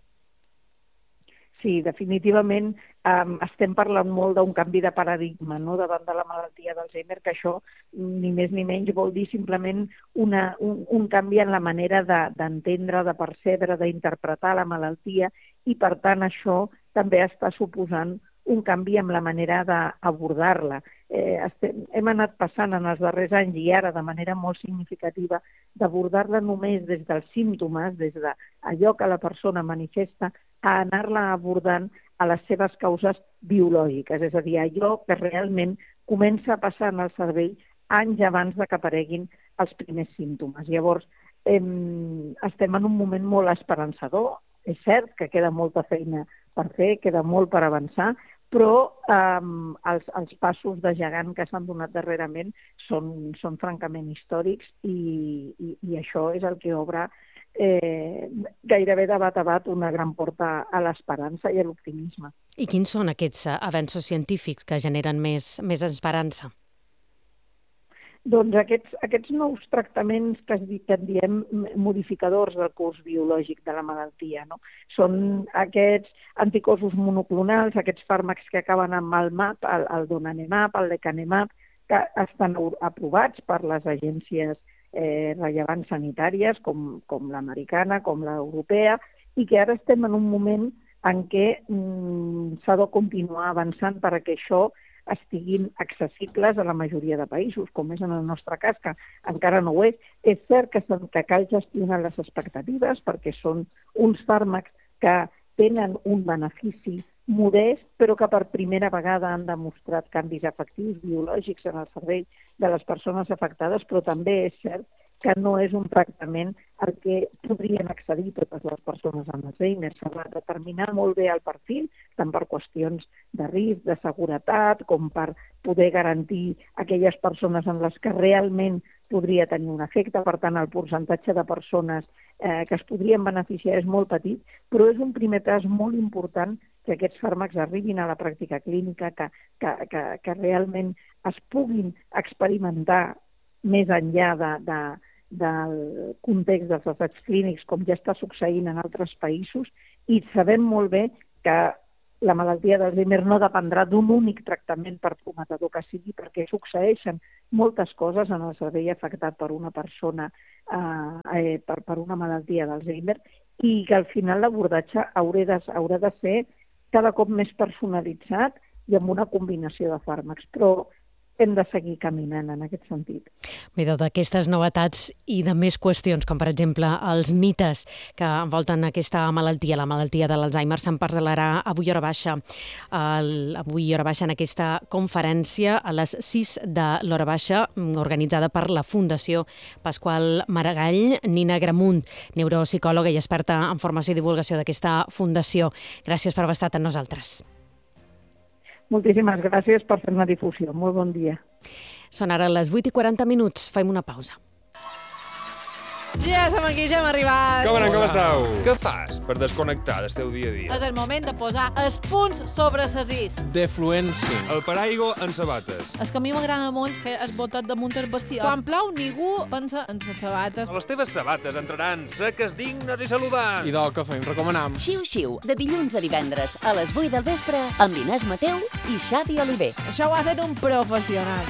Sí, definitivament estem parlant molt d'un canvi de paradigma, no?, davant de la malaltia d'Alzheimer, que això ni més ni menys vol dir simplement un canvi en la manera d'entendre, de percebre, d'interpretar la malaltia, i per tant això també està suposant un canvi en la manera d'abordar-la. Hem anat passant en els darrers anys, i ara de manera molt significativa, d'abordar-la només des dels símptomes, des d'allò que la persona manifesta, a anar-la abordant a les seves causes biològiques, és a dir, allò que realment comença a passar en el cervell anys abans que apareguin els primers símptomes. Llavors, estem en un moment molt esperançador. És cert que queda molta feina per fer, queda molt per avançar, però els passos de gegant que s'han donat darrerament són francament històrics, i això és el que obre gairebé de bat a bat una gran porta a l'esperança i a l'optimisme. I quins són aquests avenços científics que generen més esperança? Doncs aquests nous tractaments que en diem modificadors del curs biològic de la malaltia, no? Són aquests anticossos monoclonals, aquests fàrmacs que acaben amb el MAP, el donanemab, el lecanemab, que estan aprovats per les agències rellevants sanitàries, com l'americana, com l'europea, i que ara estem en un moment en què s'ha de continuar avançant perquè això estiguin accessibles a la majoria de països, com és en el nostre cas, que encara no ho és. És cert que cal gestionar les expectatives perquè són uns fàrmacs que tenen un benefici modest, però que per primera vegada han demostrat canvis efectius biològics en el cervell de les persones afectades, però també és cert que no és un tractament al que podrien accedir totes les persones amb Alzheimer. S'ha de determinar molt bé el perfil, tant per qüestions de risc, de seguretat, com per poder garantir aquelles persones en les que realment podria tenir un efecte. Per tant, el percentatge de persones que es podrien beneficiar és molt petit, però és un primer pas molt important que aquests fàrmacs arribin a la pràctica clínica, que realment es puguin experimentar més enllà del context dels assaigs clínics, com ja està succeint en altres països, i sabem molt bé que la malaltia d'Alzheimer no dependrà d'un únic tractament per prometedor que sigui, perquè succeeixen moltes coses en el cervell afectat per una persona per una malaltia d'Alzheimer, i que al final l'abordatge haurà de ser cada cop més personalitzat i amb una combinació de fàrmacs, però hem de seguir caminant en aquest sentit. Bé, d'aquestes novetats i de més qüestions, com per exemple els mites que envolten aquesta malaltia, la malaltia de l'Alzheimer, se'n parlarà avui hora baixa. Avui hora baixa en aquesta conferència a les 6 de l'hora baixa, organitzada per la Fundació Pasqual Maragall. Nina Gramunt, neuropsicòloga i experta en formació i divulgació d'aquesta fundació. Gràcies per haver estat amb nosaltres. Moltíssimes gràcies per fer una difusió. Molt bon dia. Són ara les 8:40. Fem una pausa. Ja som aquí, ja hem arribat. Com anem, com esteu? Què fas per desconnectar del teu dia a dia? És el moment de posar els punts sobre les is. Defluència. El paraigua en sabates. És que a mi m'agrada molt fer el botet damunt el vestidor. Quan plou, ningú pensa en les sabates. Les teves sabates entraran seques, dignes i saludants. I del que fem, recomanam. Xiu-xiu, de dilluns a divendres a les 8 del vespre amb Inés Mateu i Xavi Oliver. Això ho ha fet un professional.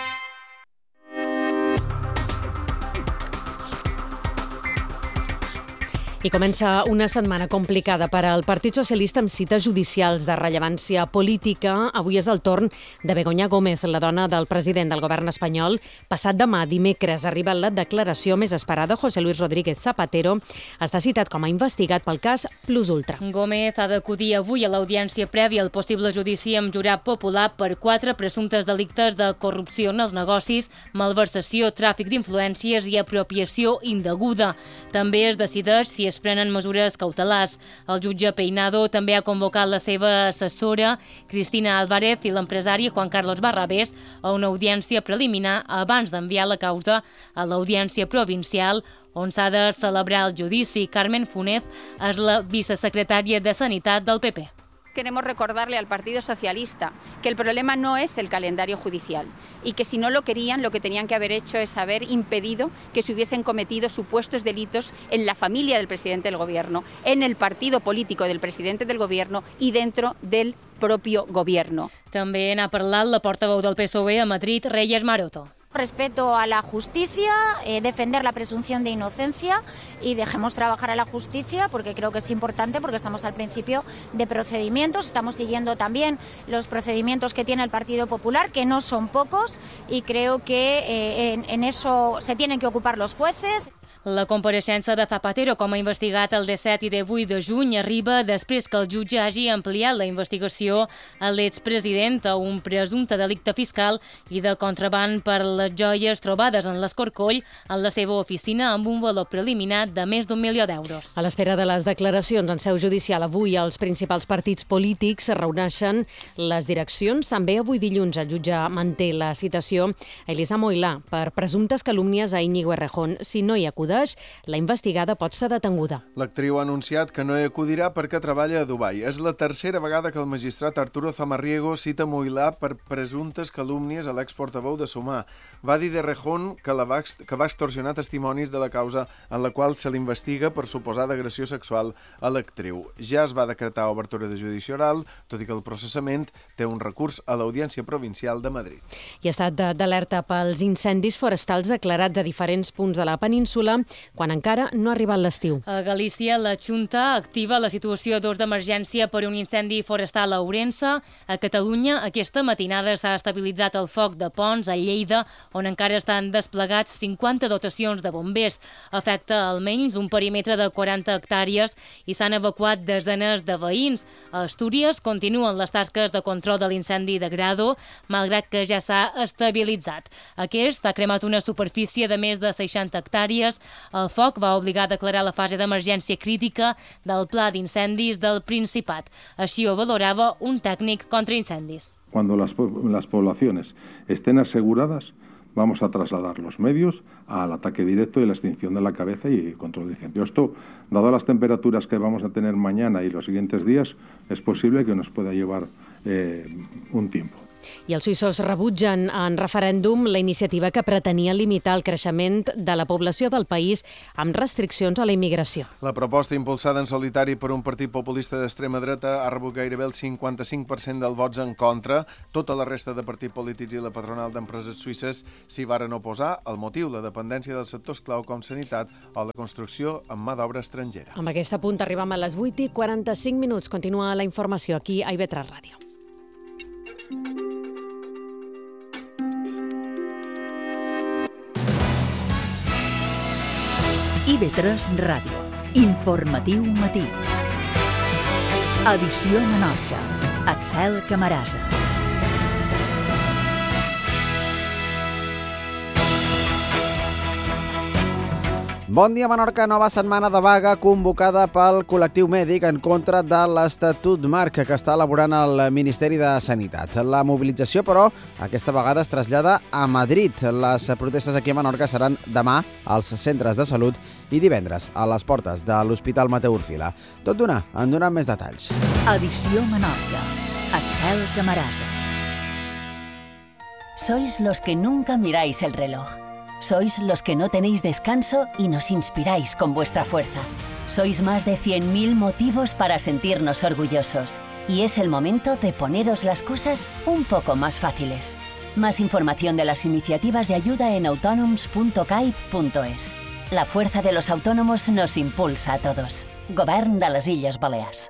I comença una setmana complicada per al Partit Socialista amb cites judicials de rellevància política. Avui és el torn de Begoña Gómez, la dona del president del govern espanyol. Passat demà, dimecres, arriba la declaració més esperada. José Luis Rodríguez Zapatero està citat com a investigat pel cas Plus Ultra. Gómez ha d'acudir avui a l'audiència prèvia al possible judici amb jurat popular per 4 presumptes delictes de corrupció en els negocis, malversació, tràfic d'influències i apropiació indeguda. També es decideix si es prenen mesures cautelars. El jutge Peinado també ha convocat la seva assessora, Cristina Álvarez, i l'empresari Juan Carlos Barrabés a una audiència preliminar abans d'enviar la causa a l'audiència provincial, on s'ha de celebrar el judici. Carmen Funes és la vicesecretària de Sanitat del PP. Queremos recordarle al Partido Socialista que el problema no es el calendario judicial y que si no lo querían, lo que tenían que haber hecho es haber impedido que se hubiesen cometido supuestos delitos en la familia del presidente del Gobierno, en el partido político del presidente del Gobierno y dentro del propio Gobierno. També n'ha parlat la portaveu del PSOE a Madrid, Reyes Maroto. Respeto a la justicia, defender la presunción de inocencia y dejemos trabajar a la justicia porque creo que es importante porque estamos al principio de procedimientos, estamos siguiendo también los procedimientos que tiene el Partido Popular, que no son pocos y creo que en eso se tienen que ocupar los jueces. La compareixença de Zapatero com a investigat el 17 i 18 de juny arriba després que el jutge hagi ampliat la investigació a l'expresident a un presumpte delicte fiscal i de contraban per les joies trobades en l'escorcoll en la seva oficina amb un valor preliminar de més d'1 milió d'euros. A l'espera de les declaracions en seu judicial avui, els principals partits polítics es reuneixen les direccions. També avui dilluns el jutge manté la citació a Elisa Moilà per presumptes calúmnies a Íñigo Errejón. Si no hi acudeix, la investigada pot ser detenguda. L'actriu ha anunciat que no hi acudirà perquè treballa a Dubai. És la tercera vegada que el magistrat Arturo Zamarriego cita Moilà per presumptes calúmnies a l'exportaveu de Sumar. Va dir d'Errejón que va extorsionar testimonis de la causa en la qual se l'investiga per suposada agressió sexual a l'actriu. Ja es va decretar obertura de judici oral, tot i que el processament té un recurs a l'Audiència Provincial de Madrid. I ha estat d'alerta pels incendis forestals declarats a diferents punts de la península quan encara no ha arribat l'estiu. A Galícia, la Junta activa la situació 2 d'emergència per un incendi forestal a Ourense. A Catalunya, aquesta matinada s'ha estabilitzat el foc de Ponts, a Lleida, on encara estan desplegats 50 dotacions de bombers. Afecta almenys un perímetre de 40 hectàrees i s'han evacuat desenes de veïns. A Astúries continuen les tasques de control de l'incendi de Grado, malgrat que ja s'ha estabilitzat. Aquest ha cremat una superfície de més de 60 hectàrees. El foc va obligar a declarar la fase d'emergència crítica del pla d'incendis del Principat. Així ho valorava un tècnic contra incendis. Cuando las poblaciones estén aseguradas, vamos a trasladar los medios al ataque directo y la extinción de la cabeza y control de incendio. Esto, dadas las temperaturas que vamos a tener mañana y los siguientes días, es posible que nos pueda llevar un tiempo. I els suïssos rebutgen en referèndum la iniciativa que pretenia limitar el creixement de la població del país amb restriccions a la immigració. La proposta impulsada en solitari per un partit populista d'extrema dreta ha rebut gairebé el 55% dels vots en contra. Tota la resta de partits polítics i la patronal d'empreses suïsses s'hi varen oposar. El motiu, la dependència dels sectors clau com sanitat o la construcció amb mà d'obra estrangera. Amb aquest punt arribem a les 8:45. Continua la informació aquí a IB3 Ràdio. IB3 Ràdio. Informatiu matí. Edició Menorca. Axel Camarasa. Bon dia, Menorca. Nova setmana de vaga convocada pel col·lectiu mèdic en contra de l'Estatut Marc que està elaborant el Ministeri de Sanitat. La mobilització, però, aquesta vegada es trasllada a Madrid. Les protestes aquí a Menorca seran demà als centres de salut i divendres a les portes de l'Hospital Mateu Orfila. Tot d'una, en donem més detalls. Edició Menorca. Axel Camarasa. Sois los que nunca miráis el reloj. Sois los que no tenéis descanso y nos inspiráis con vuestra fuerza. Sois más de 100.000 motivos para sentirnos orgullosos. Y es el momento de poneros las cosas un poco más fáciles. Más información de las iniciativas de ayuda en autonoms.cai.es. La fuerza de los autónomos nos impulsa a todos. Govern de les Illes Balears.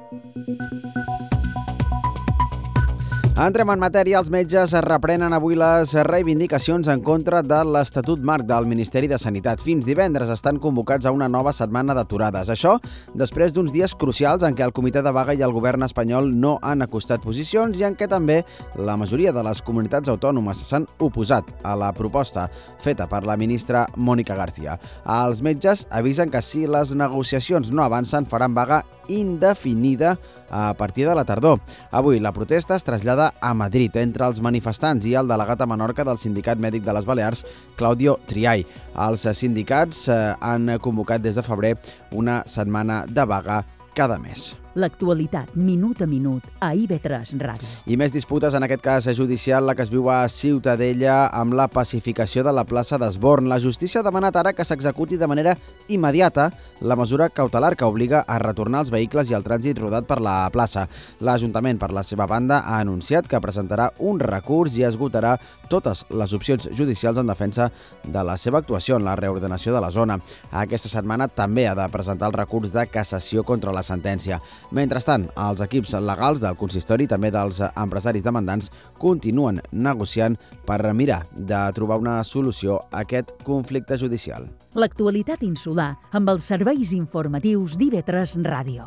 Entrem en matèria, els metges reprenen avui les reivindicacions en contra de l'Estatut Marc del Ministeri de Sanitat. Fins divendres estan convocats a una nova setmana d'aturades. Això després d'uns dies crucials en què el comitè de vaga i el govern espanyol no han acostat posicions i en què també la majoria de les comunitats autònomes s'han oposat a la proposta feta per la ministra Mónica García. Els metges avisen que si les negociacions no avancen faran vaga indefinida a partir de la tardor. Avui la protesta es trasllada a Madrid entre els manifestants i el delegat a Menorca del Sindicat Mèdic de les Balears, Claudio Triay. Els sindicats han convocat des de febrer una setmana de vaga cada mes. L'actualitat, minut a minut, a IB3 Ràdio. I més disputes, en aquest cas judicial, la que es viu a Ciutadella amb la pacificació de la plaça d'Esborn. La justícia ha demanat ara que s'executi de manera immediata la mesura cautelar que obliga a retornar els vehicles i el trànsit rodat per la plaça. L'Ajuntament, per la seva banda, ha anunciat que presentarà un recurs i esgotarà totes les opcions judicials en defensa de la seva actuació en la reordenació de la zona. Aquesta setmana també ha de presentar el recurs de cassació contra la sentència. Mentrestant, els equips legals del consistori i també dels empresaris demandants continuen negociant per mirar de trobar una solució a aquest conflicte judicial. L'actualitat insular amb els serveis informatius d'IB3 Ràdio.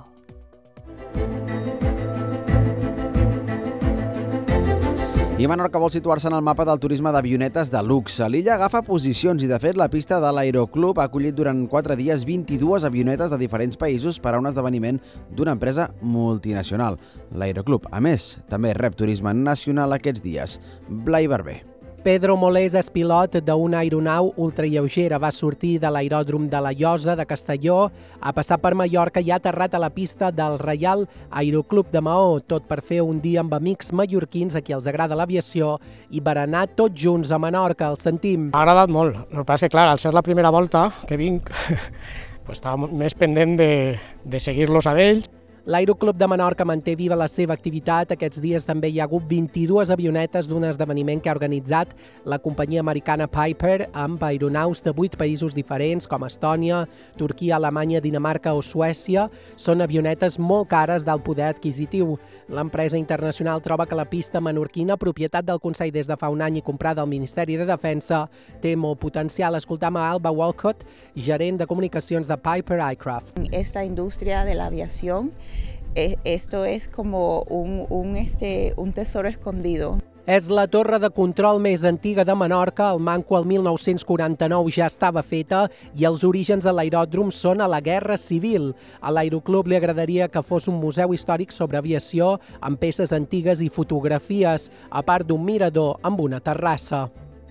I Menorca vol situar-se en el mapa del turisme d'avionetes de luxe. L'illa agafa posicions i, de fet, la pista de l'Aeroclub ha acollit durant 4 dies 22 avionetes de diferents països per a un esdeveniment d'una empresa multinacional. L'Aeroclub, a més, també rep turisme nacional aquests dies. Blai Barber. Pedro Molés és pilot d'una aeronau ultralleugera. Va sortir de l'aeròdrom de la Llosa de Castelló, ha passat per Mallorca i ha aterrat a la pista del Reial Aeroclub de Maó, tot per fer un dia amb amics mallorquins a qui els agrada l'aviació i per anar tots junts a Menorca. El sentim. M'ha agradat molt. El que passa és que, clar, al ser la primera volta que vinc, estava més pendent de seguir-los a ells. L'Aeroclub de Menorca manté viva la seva activitat. Aquests dies també hi ha hagut 22 avionetes d'un esdeveniment que ha organitzat la companyia americana Piper amb aeronaus de 8 països diferents com Estònia, Turquia, Alemanya, Dinamarca o Suècia. Són avionetes molt cares d'alt poder adquisitiu. L'empresa internacional troba que la pista menorquina, propietat del Consell des de fa un any i comprada al Ministeri de Defensa, té molt potencial. Escoltam a Alba Walcott, gerent de comunicacions de Piper Aircraft. Esta industria de la aviación, esto es como un tesoro escondido. És la torre de control més antiga de Menorca. El manco el 1949 ja estava feta i els orígens de l'aeròdrom són a la Guerra Civil. A l'Aeroclub li agradaria que fos un museu històric sobre aviació amb peces antigues i fotografies, a part d'un mirador amb una terrassa.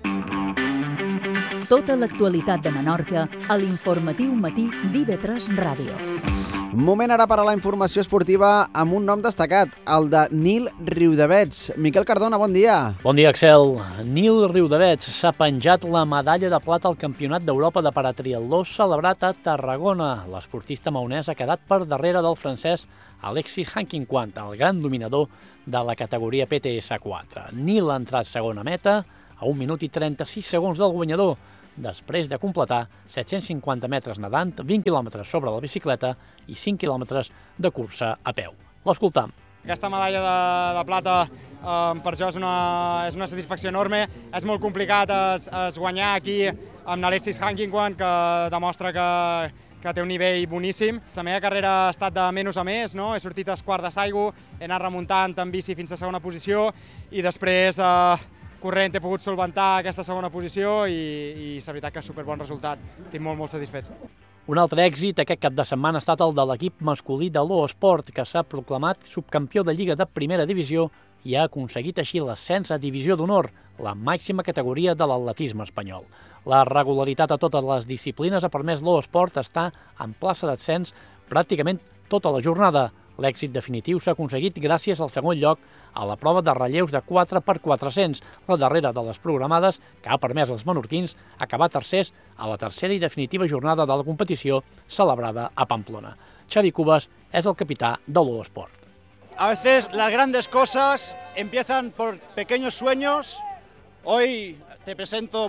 Tota l'actualitat de Menorca a l'Informatiu Matí d'IV3 Ràdio. Moment ara per a la informació esportiva amb un nom destacat, el de Nil Riudavets. Miquel Cardona, bon dia. Bon dia, Axel. Nil Riudavets s'ha penjat la medalla de plata al Campionat d'Europa de paratriatló celebrat a Tarragona. L'esportista maonès ha quedat per darrere del francès Alexis Hankinquant, el gran dominador de la categoria PTS4. Nil ha entrat segona meta a 1 minut i 36 segons del guanyador, després de completar 750 metres nedant, 20 quilòmetres sobre la bicicleta i 5 quilòmetres de cursa a peu. L'escoltam. Aquesta medalla de plata per jo és una satisfacció enorme. És molt complicat es guanyar aquí amb Alexis Hankinquant, que demostra que té un nivell boníssim. La meva carrera ha estat de menys a més, no? He sortit a quart de Saigo, he anat remuntant en bici fins a segona posició i després corrent he pogut solventar aquesta segona posició i la veritat que és superbon resultat. Estic molt satisfet. Un altre èxit aquest cap de setmana ha estat el de l'equip masculí de l'O-Sport, que s'ha proclamat subcampió de Lliga de Primera Divisió i ha aconseguit així l'ascens a Divisió d'Honor, la màxima categoria de l'atletisme espanyol. La regularitat a totes les disciplines ha permès l'O-Sport estar en plaça d'ascens pràcticament tota la jornada. L'èxit definitiu s'ha aconseguit gràcies al segon lloc a la prova de relleus de 4x400, la darrera de les programades, que ha permès als menorquins acabar tercers a la tercera i definitiva jornada de la competició celebrada a Pamplona. Xavi Cubas és el capità de l'O-Sport. A veces las grandes cosas empiezan por pequeños sueños. Hoy presento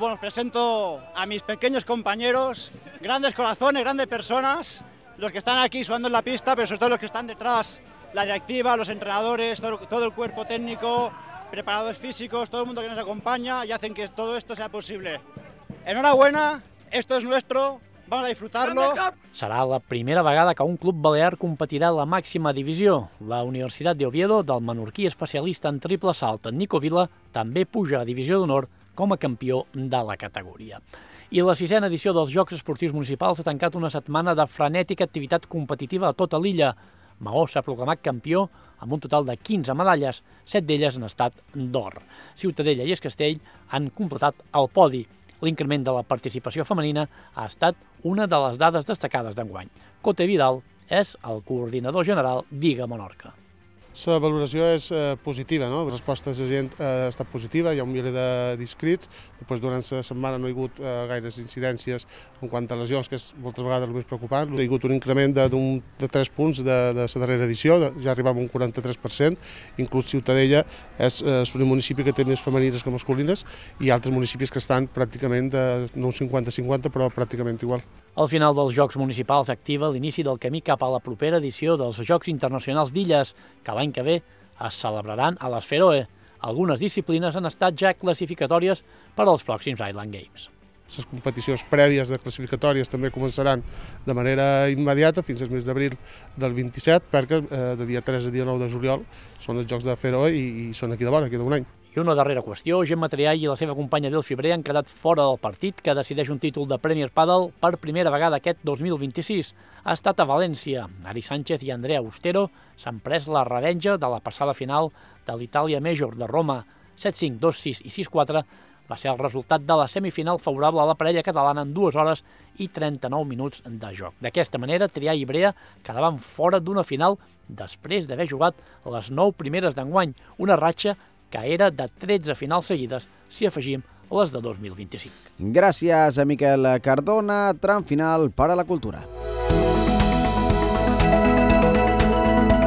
a mis pequeños compañeros, grandes corazones, grandes personas, los que están aquí sudando en la pista, pero sobre todo los que están detrás, la directiva, los entrenadores, todo el cuerpo técnico, preparadores físicos, todo el mundo que nos acompaña y hacen que todo esto sea posible. Enhorabuena, esto es nuestro, vamos a disfrutarlo. Serà la primera vegada que un club balear competirà a la màxima divisió. La Universitat de Oviedo, del menorquí especialista en triple salt Nico Vila, també puja a Divisió d'Honor com a campió de la categoria. I la 6ª edició dels Jocs Esportius Municipals ha tancat una setmana de frenètica activitat competitiva a tota l'illa. Maó s'ha proclamat campió amb un total de 15 medalles, 7 d'elles en estat d'or. Ciutadella i Es Castell han completat el podi. L'increment de la participació femenina ha estat una de les dades destacades d'enguany. Cote Vidal és el coordinador general d'IGA Menorca. La valoració és positiva, no? La resposta de la gent ha estat positiva, hi ha un miler d'inscrits, després durant la setmana no hi ha hagut gaires incidències en quant a lesions, que és moltes vegades el més preocupant. Hi ha hagut un increment de 3 punts de la darrera edició, ja arribàvem a un 43%, inclús Ciutadella és l'únic municipi que té més femenines que masculines i altres municipis que estan pràcticament, no un 50-50, però pràcticament igual. El final dels Jocs Municipals activa l'inici del camí cap a la propera edició dels Jocs Internacionals d'Illes, que l'any que ve es celebraran a les Feroe. Algunes disciplines han estat ja classificatòries per als pròxims Island Games. Les competicions prèvies de classificatòries també començaran de manera immediata fins al mes d'abril del 27, perquè de dia 3 a dia 9 de juliol són els Jocs de Feroe i són aquí de vora, aquí d'un any. I una darrera qüestió, Gemma Triay i la seva companya Del Fibrer han quedat fora del partit que decideix un títol de Premier Padel per primera vegada aquest 2026. Ha estat a València. Ari Sánchez i Andrea Austero s'han pres la revenja de la passada final de l'Italia Major de Roma. 7-5, 2-6 i 6-4 va ser el resultat de la semifinal favorable a la parella catalana en 2 hores i 39 minuts de joc. D'aquesta manera, Triay i Brea quedaven fora d'una final després d'haver jugat les 9 primeres d'enguany, una ratxa que era de 13 finals seguides, si afegim les de 2025. Gràcies a Miquel Cardona, tram final per a la cultura.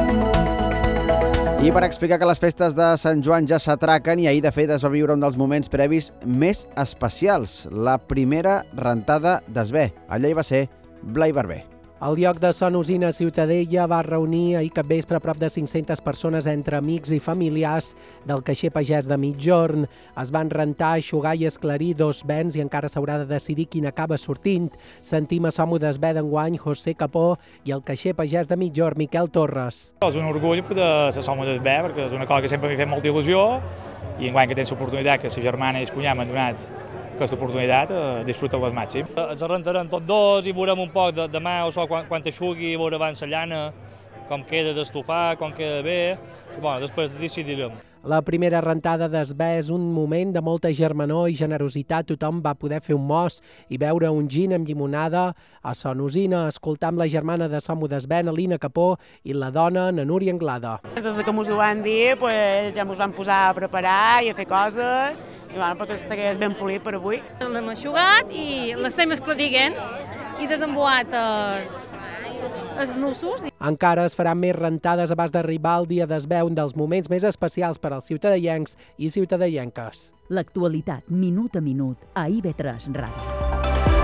I per explicar que les festes de Sant Joan ja s'atraquen i ahir, de fet, es va viure un dels moments previs més especials, la primera rentada d'Esbé. Allà hi va ser Blai Barber. El lloc de Son Usina Ciutadella va reunir ahir capvespre prop de 500 persones entre amics i familiars del caixer pagès de Migjorn. Es van rentar, eixugar i esclarir 2 béns i encara s'haurà de decidir quin acaba sortint. Sentim a Som d'Esbé d'enguany José Capó i el caixer pagès de Migjorn, Miquel Torres. És un orgull de ser Som d'Esbé perquè és una cosa que sempre m'ha fet molta il·lusió i enguany que tens l'oportunitat que sa germana i el cunyat m'han donat aquesta oportunitat, disfruta-la al màxim. Ens rentarem tots dos i veurem un poc demà o so quan t'aixugui, veure abans la llana, com queda d'estofar, com queda bé, i després decidirem. La primera rentada d'Esbé és un moment de molta germanor i generositat. Tothom va poder fer un mos i beure un gin amb llimonada a Son Usina, escoltar amb la germana de Som d'Esbé, Alina Capó, i la dona, na Núria Anglada. Des que ens ho van dir, ja ens vam posar a preparar i a fer coses, i perquè estigués ben polit per avui. L'hem eixugat i l'estem esclariguent i desemboat els nusos. Encara es faran més rentades abans d'arribar al dia d'Esbé, un dels moments més especials per als ciutadellencs i ciutadellenques. L'actualitat, minut a minut, a IB3 Ràdio.